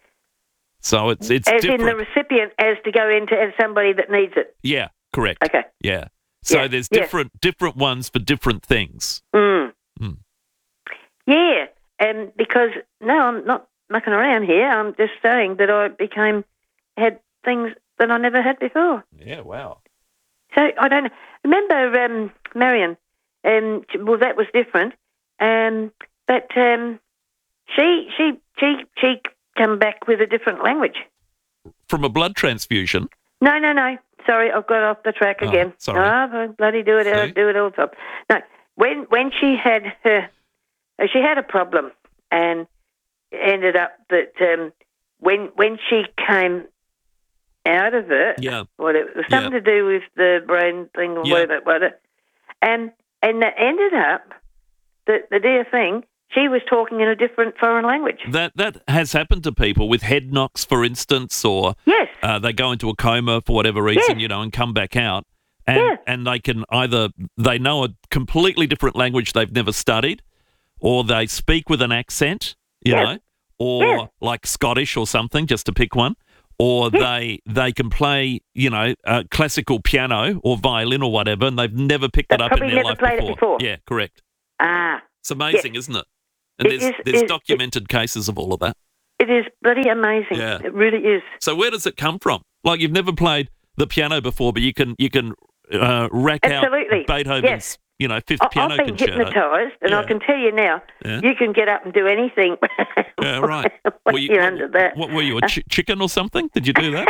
[SPEAKER 2] So it's it's
[SPEAKER 10] as
[SPEAKER 2] different.
[SPEAKER 10] in the recipient as to go into as somebody that needs it.
[SPEAKER 2] yeah, correct.
[SPEAKER 10] Okay.
[SPEAKER 2] Yeah. So
[SPEAKER 10] Yeah,
[SPEAKER 2] there's
[SPEAKER 10] yeah.
[SPEAKER 2] different different ones for different things.
[SPEAKER 10] Mm.
[SPEAKER 2] Mm.
[SPEAKER 10] Yeah, and because no, I'm not mucking around here. I'm just saying that I became had things that I never had before.
[SPEAKER 2] Yeah, wow.
[SPEAKER 10] So I don't know. Remember um, Marion? Um, well, that was different. Um, but um, she she she she come back with a different language.
[SPEAKER 2] From a blood transfusion.
[SPEAKER 10] No, no, no. Sorry, I've got off the track
[SPEAKER 2] Oh,
[SPEAKER 10] again.
[SPEAKER 2] sorry.
[SPEAKER 10] Oh, I bloody do it. I
[SPEAKER 2] See?
[SPEAKER 10] do it all the time. No, when when she had her, uh, she had a problem, and ended up that um, when when she came out of it,
[SPEAKER 2] Yeah.
[SPEAKER 10] well, it was something
[SPEAKER 2] Yeah.
[SPEAKER 10] to do with the brain thing or
[SPEAKER 2] Yeah.
[SPEAKER 10] whatever, whatever, and and that ended up that the dear thing, she was talking in a different foreign language.
[SPEAKER 2] That that has happened to people with head knocks, for instance, or
[SPEAKER 10] yes.
[SPEAKER 2] uh, they go into a coma for whatever reason,
[SPEAKER 10] Yes.
[SPEAKER 2] you know, and come back out, and
[SPEAKER 10] Yeah.
[SPEAKER 2] and they can either they know a completely different language they've never studied, or they speak with an accent, you
[SPEAKER 10] Yeah.
[SPEAKER 2] know, or
[SPEAKER 10] Yeah.
[SPEAKER 2] like Scottish or something, just to pick one, or
[SPEAKER 10] Yeah.
[SPEAKER 2] they they can play, you know, uh, classical piano or violin or whatever, and they've never picked
[SPEAKER 10] They've
[SPEAKER 2] it up in
[SPEAKER 10] probably
[SPEAKER 2] their
[SPEAKER 10] never
[SPEAKER 2] life
[SPEAKER 10] played it
[SPEAKER 2] before.
[SPEAKER 10] before.
[SPEAKER 2] Yeah, correct.
[SPEAKER 10] Ah,
[SPEAKER 2] It's amazing, isn't it? And
[SPEAKER 10] It
[SPEAKER 2] there's
[SPEAKER 10] is-
[SPEAKER 2] there's
[SPEAKER 10] it-
[SPEAKER 2] documented cases of all of that.
[SPEAKER 10] it is bloody amazing.
[SPEAKER 2] Yeah.
[SPEAKER 10] It really is.
[SPEAKER 2] So where does it come from? Like you've never played the piano before, but you can you can uh, rack
[SPEAKER 10] Absolutely.
[SPEAKER 2] out Beethoven's
[SPEAKER 10] Yes.
[SPEAKER 2] you know fifth
[SPEAKER 10] I-
[SPEAKER 2] piano
[SPEAKER 10] I've been
[SPEAKER 2] concerto.
[SPEAKER 10] hypnotised, and I
[SPEAKER 2] Yeah.
[SPEAKER 10] can tell you now,
[SPEAKER 2] Yeah.
[SPEAKER 10] you can get up and do anything.
[SPEAKER 2] Yeah, right.
[SPEAKER 10] when
[SPEAKER 2] Were you-
[SPEAKER 10] you're under that.
[SPEAKER 2] What were you, a ch- chicken or something? Did you do that?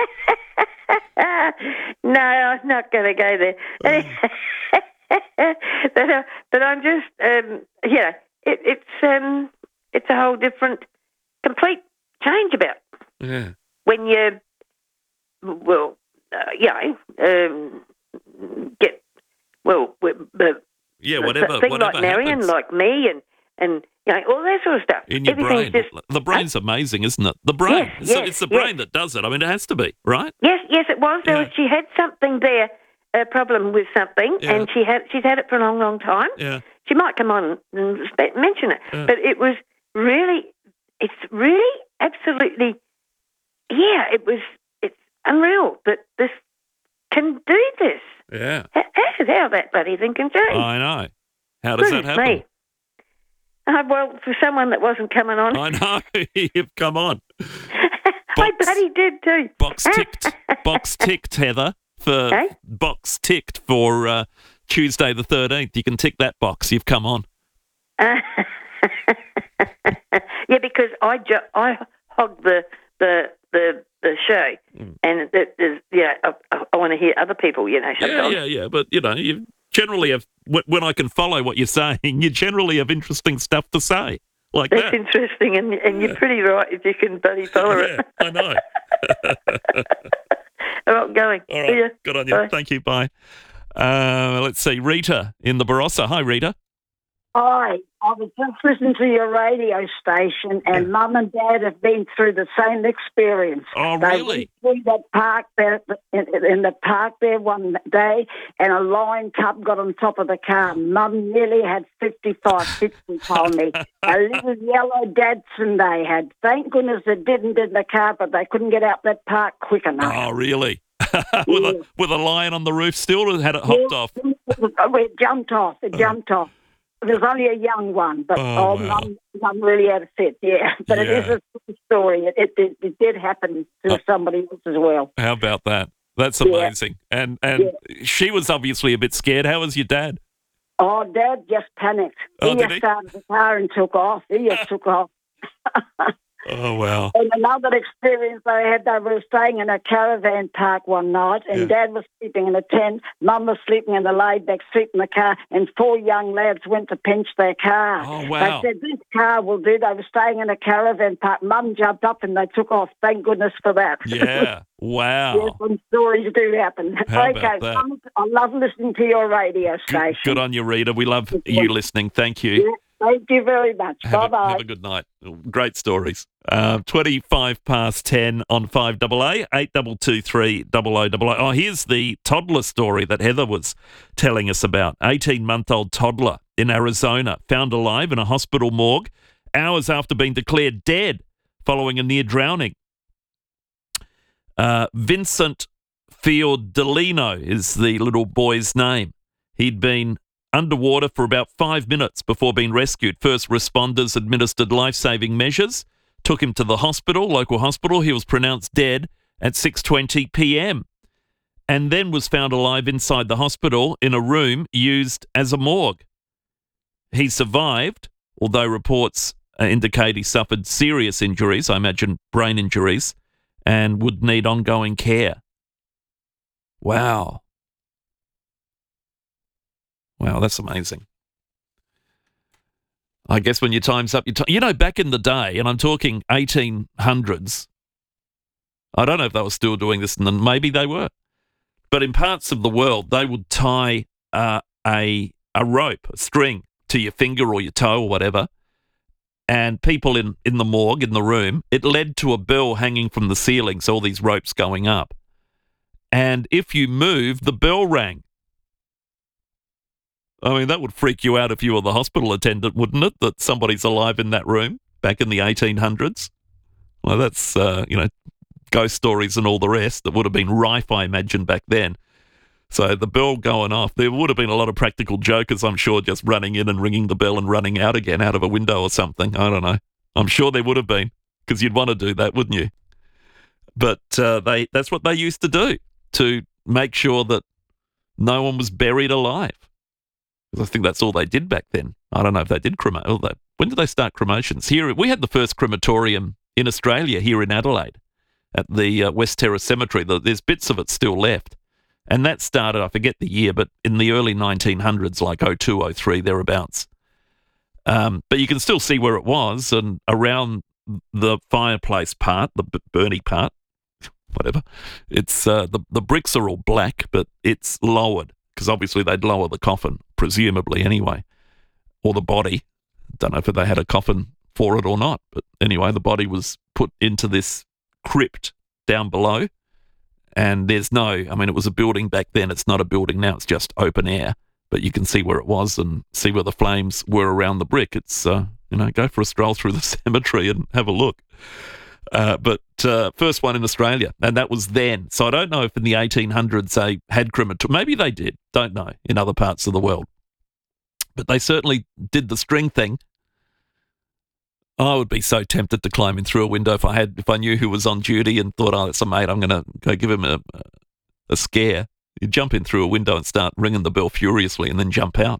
[SPEAKER 10] No, I'm not going to go there. but, uh, but I'm just, um, you know, it, it's um, it's a whole different, complete change about
[SPEAKER 2] Yeah.
[SPEAKER 10] when you, well, uh, you know, um, get, well, the
[SPEAKER 2] Yeah, whatever.
[SPEAKER 10] thing
[SPEAKER 2] whatever
[SPEAKER 10] like Marion,
[SPEAKER 2] happens.
[SPEAKER 10] like me, and, and you know, all that sort of stuff.
[SPEAKER 2] In your
[SPEAKER 10] Everything's
[SPEAKER 2] brain.
[SPEAKER 10] just,
[SPEAKER 2] The brain's amazing, isn't it? The brain.
[SPEAKER 10] Yes,
[SPEAKER 2] it's,
[SPEAKER 10] yes,
[SPEAKER 2] it's the
[SPEAKER 10] yes.
[SPEAKER 2] brain that does it. I mean, it has to be, right?
[SPEAKER 10] Yes, yes, it was. There
[SPEAKER 2] Yeah.
[SPEAKER 10] was she had something there, a problem with something,
[SPEAKER 2] Yeah.
[SPEAKER 10] and she had she's had it for a long, long time.
[SPEAKER 2] Yeah.
[SPEAKER 10] She might come on and spe- mention it,
[SPEAKER 2] Yeah.
[SPEAKER 10] but it was really, it's really, absolutely, yeah, it was, it's unreal that this can do this.
[SPEAKER 2] Yeah.
[SPEAKER 10] How, how that bloody thing can change?
[SPEAKER 2] I know. How does that
[SPEAKER 10] Goodness
[SPEAKER 2] happen?
[SPEAKER 10] me. Uh, well, for someone that wasn't coming on,
[SPEAKER 2] I know. You've come on.
[SPEAKER 10] I bloody did too.
[SPEAKER 2] Box ticked. Box ticked, Heather. For
[SPEAKER 10] Eh?
[SPEAKER 2] box ticked for uh, Tuesday the thirteenth. You can tick that box. You've come on.
[SPEAKER 10] Uh, yeah, because I ju- I hogged the the the, the show,
[SPEAKER 2] Mm.
[SPEAKER 10] and the, the, yeah, I, I want to hear other people. You know,
[SPEAKER 2] Yeah,
[SPEAKER 10] sometimes.
[SPEAKER 2] yeah, yeah. But, you know, you generally have, wh- when I can follow what you're saying, you generally have interesting stuff to say. Like
[SPEAKER 10] That's
[SPEAKER 2] that.
[SPEAKER 10] interesting, and and you're pretty right if you can bloody follow
[SPEAKER 2] Yeah,
[SPEAKER 10] it.
[SPEAKER 2] I know.
[SPEAKER 10] All right, going.
[SPEAKER 2] All
[SPEAKER 10] See
[SPEAKER 2] right.
[SPEAKER 10] ya.
[SPEAKER 2] Good on you.
[SPEAKER 10] Bye.
[SPEAKER 2] Thank you. Bye. Uh, let's see. Rita in the Barossa. Hi, Rita.
[SPEAKER 11] Hi, I was just listening to your radio station, and Mum and Dad have been through the same experience.
[SPEAKER 2] Oh,
[SPEAKER 11] They
[SPEAKER 2] really?
[SPEAKER 11] went through that park there in, in the park there one day, and a lion cub got on top of the car. Mum nearly had fifty-five fifty, told me. A little yellow Datsun they had. Thank goodness it didn't in the car, but they couldn't get out that park quick enough.
[SPEAKER 2] Oh, really? with, a, with a lion on the roof still, or had it hopped off?
[SPEAKER 11] It jumped off. It jumped off. It was only a young one, but
[SPEAKER 2] Oh,
[SPEAKER 11] oh,
[SPEAKER 2] wow.
[SPEAKER 11] mum, mum really had a fit, yeah. But it is
[SPEAKER 2] Yeah.
[SPEAKER 11] a true story. It, it, it, it did happen to
[SPEAKER 2] Oh.
[SPEAKER 11] somebody else as well.
[SPEAKER 2] How about that? That's
[SPEAKER 11] Yeah.
[SPEAKER 2] amazing. And and she was obviously a bit scared. How was your dad?
[SPEAKER 11] Oh, Dad just panicked.
[SPEAKER 2] Oh,
[SPEAKER 11] he
[SPEAKER 2] did
[SPEAKER 11] just
[SPEAKER 2] he?
[SPEAKER 11] started the car and took off. He just took off.
[SPEAKER 2] Oh, wow.
[SPEAKER 11] And another experience I had, they were staying in a caravan park one night, and
[SPEAKER 2] Yeah.
[SPEAKER 11] Dad was sleeping in a tent, Mum was sleeping in the laid-back seat in the car, and four young lads went to pinch their car.
[SPEAKER 2] Oh, wow.
[SPEAKER 11] They said, this car will do. They were staying in a caravan park. Mum jumped up and they took off. Thank goodness for that.
[SPEAKER 2] Yeah. Wow.
[SPEAKER 11] Yes, some stories do happen.
[SPEAKER 2] How
[SPEAKER 11] okay,
[SPEAKER 2] about that?
[SPEAKER 11] Mum, I love listening to your radio
[SPEAKER 2] Good,
[SPEAKER 11] station.
[SPEAKER 2] good on you, Rita. We love you listening. Thank you.
[SPEAKER 11] Yeah, thank you very much.
[SPEAKER 2] Have a,
[SPEAKER 11] Bye-bye.
[SPEAKER 2] have a good night. Great stories. Uh, twenty-five past ten on five double A, eight double two three double O double O. Oh, here's the toddler story that Heather was telling us about. eighteen-month-old toddler in Arizona found alive in a hospital morgue hours after being declared dead following a near drowning. Uh, Vincent Fiordolino is the little boy's name. He'd been underwater for about five minutes before being rescued. First responders administered life-saving measures, took him to the hospital, local hospital. He was pronounced dead at six twenty p.m. and then was found alive inside the hospital in a room used as a morgue. He survived, although reports uh, indicate he suffered serious injuries, I imagine brain injuries, and would need ongoing care. Wow. Wow, that's amazing. I guess when your time's up, your time. You know, back in the day, and I'm talking eighteen hundreds, I don't know if they were still doing this, and then maybe they were, but in parts of the world, they would tie uh, a a rope, a string, to your finger or your toe or whatever, and people in, in the morgue, in the room, it led to a bell hanging from the ceiling, so all these ropes going up. And if you moved, the bell rang. I mean, that would freak you out if you were the hospital attendant, wouldn't it, that somebody's alive in that room back in the eighteen hundreds? Well, that's, uh, you know, ghost stories and all the rest that would have been rife, I imagine, back then. So the bell going off, there would have been a lot of practical jokers, I'm sure, just running in and ringing the bell and running out again out of a window or something. I don't know. I'm sure there would have been, because you'd want to do that, wouldn't you? But uh, they that's what they used to do, to make sure that no one was buried alive. I think that's all they did back then. I don't know if they did cremate. Oh, they, when did they start cremations? Here, we had the first crematorium in Australia here in Adelaide at the uh, West Terrace Cemetery. There's bits of it still left. And that started, I forget the year, but in the early nineteen hundreds, like oh two, oh three, thereabouts. Um, but you can still see where it was, and around the fireplace part, the b- Bernie part, whatever, it's uh, the, the bricks are all black, but it's lowered, because obviously they'd lower the coffin, presumably anyway, or the body. Don't know if they had a coffin for it or not, but anyway, the body was put into this crypt down below, and there's no, I mean, it was a building back then, it's not a building now, it's just open air, but you can see where it was and see where the flames were around the brick. It's, uh, you know, go for a stroll through the cemetery and have a look. Uh, but uh, first one in Australia, and that was then. So I don't know if in the eighteen hundreds they had crematorium. Maybe they did, don't know, in other parts of the world. But they certainly did the string thing. I would be so tempted to climb in through a window if I had, if I knew who was on duty and thought, oh, that's a mate, I'm going to go give him a, a scare. You jump in through a window and start ringing the bell furiously and then jump out.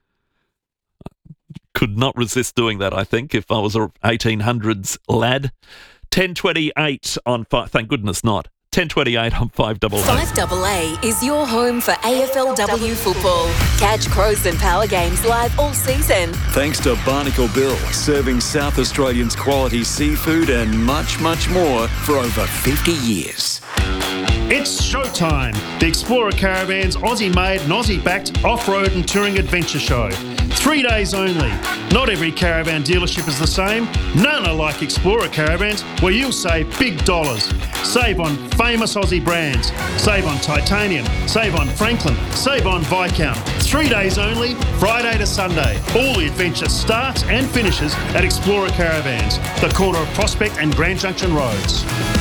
[SPEAKER 2] Could not resist doing that, I think, if I was a eighteen hundreds lad. ten twenty-eight on five, thank goodness not. ten twenty-eight on five double A.
[SPEAKER 12] five double A is your home for A F L W football. Catch Crows and Power games live all season.
[SPEAKER 25] Thanks to Barnacle Bill, serving South Australians quality seafood and much, much more for over fifty years.
[SPEAKER 14] It's showtime. The Explorer Caravans Aussie-made and Aussie-backed off-road and touring adventure show. Three days only. Not every caravan dealership is the same. None are like Explorer Caravans, where you'll save big dollars. Save on famous Aussie brands. Save on Titanium. Save on Franklin. Save on Viscount. Three days only, Friday to Sunday. All the adventure starts and finishes at Explorer Caravans, the corner of Prospect and Grand Junction Roads.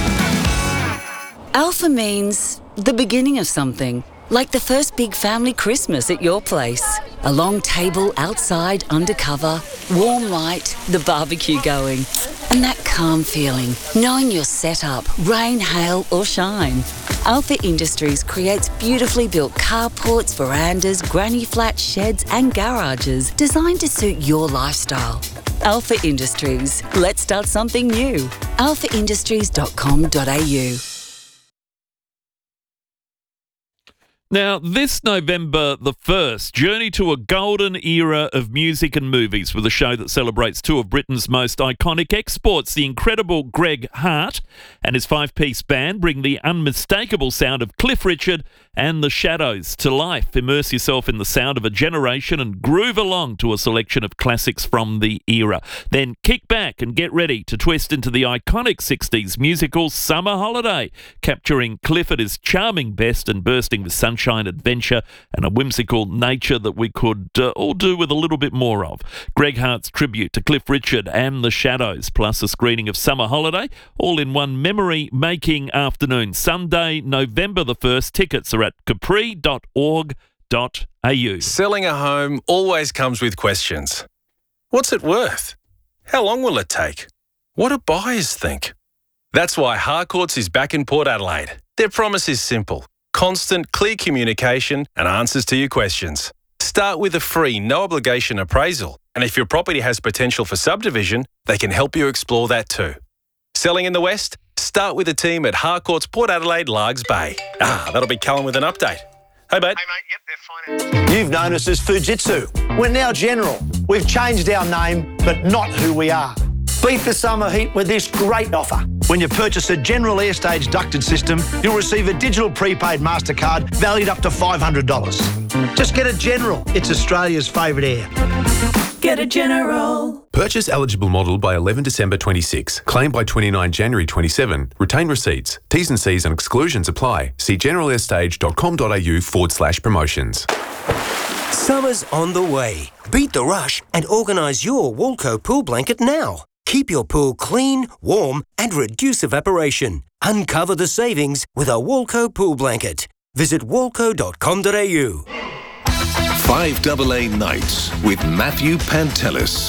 [SPEAKER 12] Alpha means the beginning of something, like the first big family Christmas at your place. A long table outside, undercover, warm light, the barbecue going, and that calm feeling, knowing you're set up, rain, hail or shine. Alpha Industries creates beautifully built carports, verandas, granny flats, sheds and garages designed to suit your lifestyle. Alpha Industries. Let's start something new. alpha industries dot com dot a u.
[SPEAKER 2] Now, this November the first, journey to a golden era of music and movies with a show that celebrates two of Britain's most iconic exports. The incredible Greg Hart and his five-piece band bring the unmistakable sound of Cliff Richard and the Shadows to life. Immerse yourself in the sound of a generation and groove along to a selection of classics from the era. Then kick back and get ready to twist into the iconic sixties musical Summer Holiday, capturing Cliff at his charming best and bursting with sunshine, adventure and a whimsical nature that we could uh, all do with a little bit more of. Greg Hart's tribute to Cliff Richard and the Shadows, plus a screening of Summer Holiday, all in one memory-making afternoon. Sunday, November the first. Tickets are at capri dot org dot a u.
[SPEAKER 15] Selling a home always comes with questions. What's it worth? How long will it take? What do buyers think? That's why Harcourts is back in Port Adelaide. Their promise is simple. Constant, clear communication and answers to your questions. Start with a free, no-obligation appraisal. And if your property has potential for subdivision, they can help you explore that too. Selling in the West? Start with the team at Harcourts Port Adelaide Largs Bay. Ah, that'll be Callum with an update. Hey, mate.
[SPEAKER 1] You've known us as Fujitsu. We're now General. We've changed our name, but not who we are. Beat the summer heat with this great offer. When you purchase a General Airstage ducted system, you'll receive a digital prepaid MasterCard valued up to five hundred dollars. Just get a General. It's Australia's favourite air.
[SPEAKER 8] Get a General.
[SPEAKER 16] Purchase eligible model by eleven December twenty-six. Claim by twenty-nine January twenty-seven. Retain receipts. T's and C's and exclusions apply. See generalairstage.com.au forward slash promotions.
[SPEAKER 17] Summer's on the way. Beat the rush and organise your Walco pool blanket now. Keep your pool clean, warm and reduce evaporation. Uncover the savings with a Walco pool blanket. Visit walco dot com dot a u.
[SPEAKER 4] five double A Nights with Matthew Pantelis.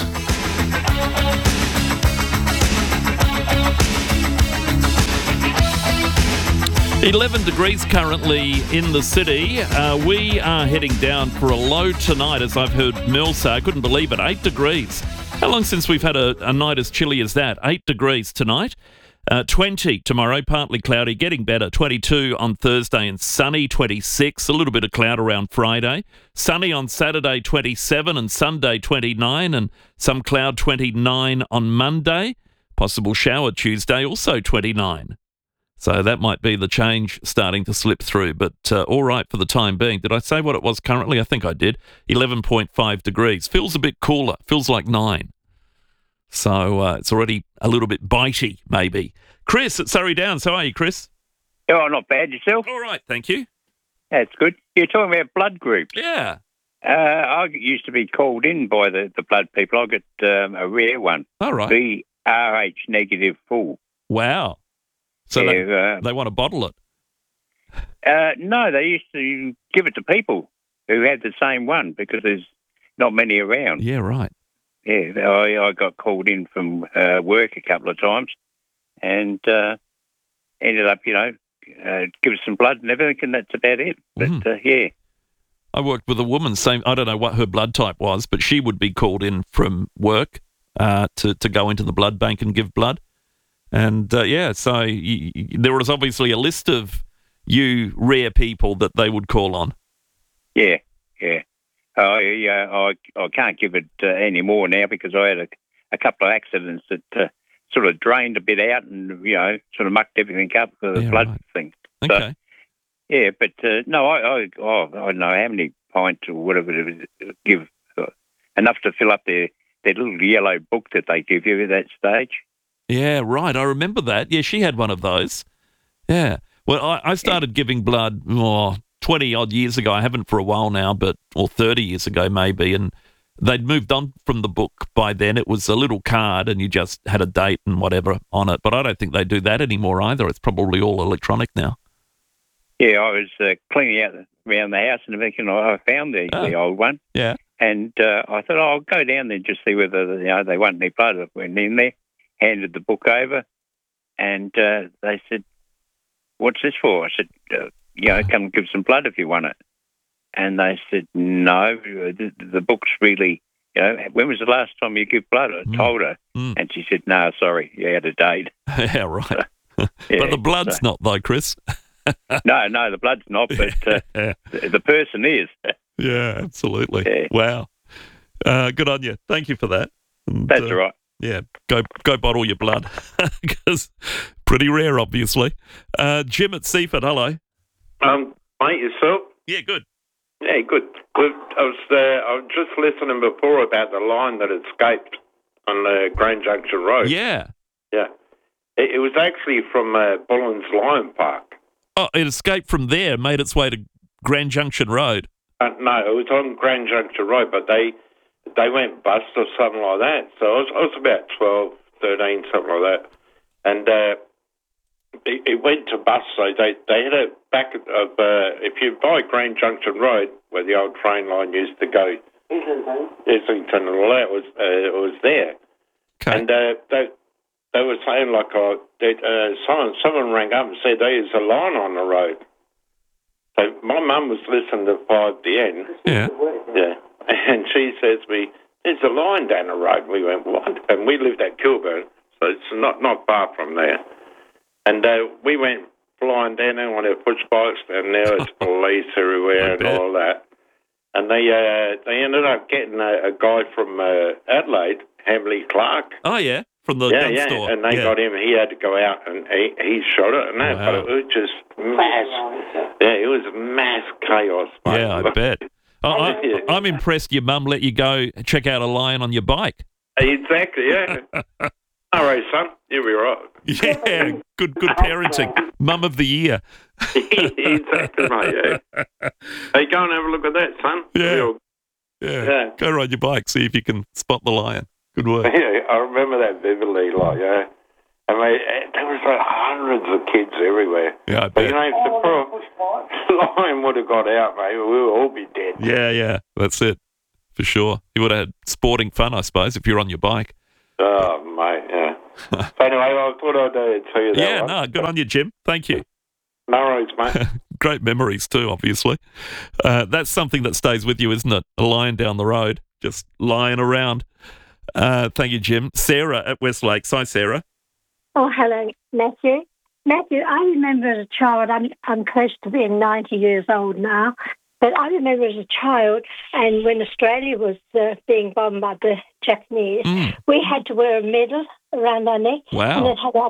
[SPEAKER 2] eleven degrees currently in the city. Uh, we are heading down for a low tonight, as I've heard Mel say. I couldn't believe it. eight degrees. How long since we've had a, a night as chilly as that? eight degrees tonight. Uh, twenty tomorrow, partly cloudy, getting better. twenty-two on Thursday and sunny. twenty-six, a little bit of cloud around Friday. Sunny on Saturday, twenty-seven, and Sunday, twenty-nine, and some cloud, twenty-nine on Monday. Possible shower Tuesday, also twenty-nine. So that might be the change starting to slip through, but uh, all right for the time being. Did I say what it was currently? I think I did. eleven point five degrees. Feels a bit cooler. Feels like nine. So uh, it's already a little bit bitey, maybe. Chris at Surrey Downs. How are you, Chris?
[SPEAKER 18] Oh, not bad. Yourself?
[SPEAKER 2] All right, thank you.
[SPEAKER 18] That's good. You're talking about blood groups.
[SPEAKER 2] Yeah.
[SPEAKER 18] Uh, I used to be called in by the, the blood people. I got um, a rare one.
[SPEAKER 2] All right.
[SPEAKER 18] B R H negative full.
[SPEAKER 2] Wow. So
[SPEAKER 18] yeah,
[SPEAKER 2] they,
[SPEAKER 18] uh,
[SPEAKER 2] they want to bottle it?
[SPEAKER 18] Uh, no, they used to give it to people who had the same one because there's not many around.
[SPEAKER 2] Yeah, right.
[SPEAKER 18] Yeah, I, I got called in from uh, work a couple of times and uh, ended up, you know, uh, give us some blood and everything, and that's about it. But,
[SPEAKER 2] Mm.
[SPEAKER 18] uh, yeah.
[SPEAKER 2] I worked with a woman, same. I don't know what her blood type was, but she would be called in from work uh, to, to go into the blood bank and give blood. And, uh, yeah, so y- y- there was obviously a list of you rare people that they would call on.
[SPEAKER 18] Yeah, yeah. I, uh, I I can't give it uh, any more now because I had a, a couple of accidents that uh, sort of drained a bit out and, you know, sort of mucked everything up for the
[SPEAKER 2] Yeah,
[SPEAKER 18] blood
[SPEAKER 2] right.
[SPEAKER 18] thing.
[SPEAKER 2] Okay.
[SPEAKER 18] So, yeah, but uh, no, I I, oh, I don't know how many pints or whatever it is, give uh, enough to fill up their, their little yellow book that they give you at that stage.
[SPEAKER 2] Yeah, right. I remember that. Yeah, she had one of those. Yeah. Well, I, I started giving blood oh, twenty-odd years ago. I haven't for a while now, but or thirty years ago maybe, and they'd moved on from the book by then. It was a little card and you just had a date and whatever on it, but I don't think they do that anymore either. It's probably all electronic now.
[SPEAKER 18] Yeah, I was uh, cleaning out around the house and everything. I found the,
[SPEAKER 2] Oh.
[SPEAKER 18] the old one.
[SPEAKER 2] Yeah.
[SPEAKER 18] And uh, I thought, oh, I'll go down there and just see whether, you know, they want any blood. I went in there, handed the book over, and uh, they said, what's this for? I said, uh, you know, come and give some blood if you want it. And they said, no, the, the book's really, you know, when was the last time you give blood? I
[SPEAKER 2] Mm.
[SPEAKER 18] told her.
[SPEAKER 2] Mm.
[SPEAKER 18] And she said, no, sorry, you had a date.
[SPEAKER 2] Yeah, right.
[SPEAKER 18] Yeah,
[SPEAKER 2] but the blood's
[SPEAKER 18] so-
[SPEAKER 2] not though, Chris.
[SPEAKER 18] No, no, the blood's not, but uh,
[SPEAKER 2] Yeah.
[SPEAKER 18] the, the person is.
[SPEAKER 2] Yeah, absolutely.
[SPEAKER 18] Yeah.
[SPEAKER 2] Wow. Uh, good on you. Thank you for that. And,
[SPEAKER 18] That's
[SPEAKER 2] uh,
[SPEAKER 18] all right.
[SPEAKER 2] Yeah, go go bottle your blood because pretty rare, obviously. Uh, Jim at Seaford, hello.
[SPEAKER 19] Um, mate, yourself?
[SPEAKER 2] Yeah, good.
[SPEAKER 19] Yeah, good. Well, I was uh, I was just listening before about the line that escaped on the Grand Junction Road.
[SPEAKER 2] Yeah.
[SPEAKER 19] Yeah. It, it was actually from uh, Bullens Lion Park.
[SPEAKER 2] Oh, it escaped from there, made its way to Grand Junction Road.
[SPEAKER 19] Uh, no, it was on Grand Junction Road, but they they went bust or something like that. So I was, I was about twelve, thirteen, something like that. And uh, it, it went to bust, so they, they had a back of, uh, if you buy Grand Junction Road, where the old train line used to go, Islington, Islington and all that, was, uh, it was there.
[SPEAKER 2] Okay.
[SPEAKER 19] And uh, they, they were saying, like, uh, that, uh, someone, someone rang up and said there's a line on the road. So my mum was listening to five D N.
[SPEAKER 2] Yeah.
[SPEAKER 19] Yeah. And she says to me, there's a line down the road. We went, what? And we lived at Kilburn, so it's not, not far from there. And uh, we went flying down there on their push bikes, and now it's police everywhere and all that. And they uh, they ended up getting a, a guy from uh, Adelaide, Hamley Clark.
[SPEAKER 2] Oh, yeah, from the
[SPEAKER 19] yeah,
[SPEAKER 2] gun
[SPEAKER 19] yeah.
[SPEAKER 2] store.
[SPEAKER 19] And they
[SPEAKER 2] yeah.
[SPEAKER 19] got him. He had to go out and he, he shot it and that.
[SPEAKER 2] Wow.
[SPEAKER 19] But it was just mass. Yeah, it was mass chaos. Mate.
[SPEAKER 2] Yeah, I bet. I, I, I'm impressed your mum let you go check out a lion on your bike.
[SPEAKER 19] Exactly, yeah. All right, son. You'll be right.
[SPEAKER 2] Yeah, good good parenting. Mum of the year.
[SPEAKER 19] Exactly, mate, yeah. Hey, go and have a look at that, son.
[SPEAKER 2] Yeah.
[SPEAKER 19] Yeah.
[SPEAKER 2] yeah. Go ride your bike, see if you can spot the lion. Good work.
[SPEAKER 19] Yeah, I remember that vividly, like, yeah. And mate, there was like hundreds of kids everywhere.
[SPEAKER 2] Yeah, I
[SPEAKER 19] But,
[SPEAKER 2] bet.
[SPEAKER 19] you know, if the pro- lion would have got out, mate, we would all be dead.
[SPEAKER 2] Yeah, yeah, that's it, for sure. You would have had sporting fun, I suppose, if you're on your bike.
[SPEAKER 19] Oh, mate, yeah. So anyway, I thought I'd uh, tell you that
[SPEAKER 2] Yeah,
[SPEAKER 19] one.
[SPEAKER 2] no, good on you, Jim. Thank you.
[SPEAKER 19] No worries, mate.
[SPEAKER 2] Great memories too, obviously. Uh, that's something that stays with you, isn't it? A lion down the road, just lying around. Uh, thank you, Jim. Sarah at Westlake. Hi, Sarah.
[SPEAKER 3] Oh, hello, Matthew. Matthew, I remember as a child, I'm, I'm close to being ninety years old now, but I remember as a child, and when Australia was uh, being bombed by the Japanese,
[SPEAKER 2] Mm.
[SPEAKER 3] we had to wear a medal around our neck.
[SPEAKER 2] Wow.
[SPEAKER 3] And it had our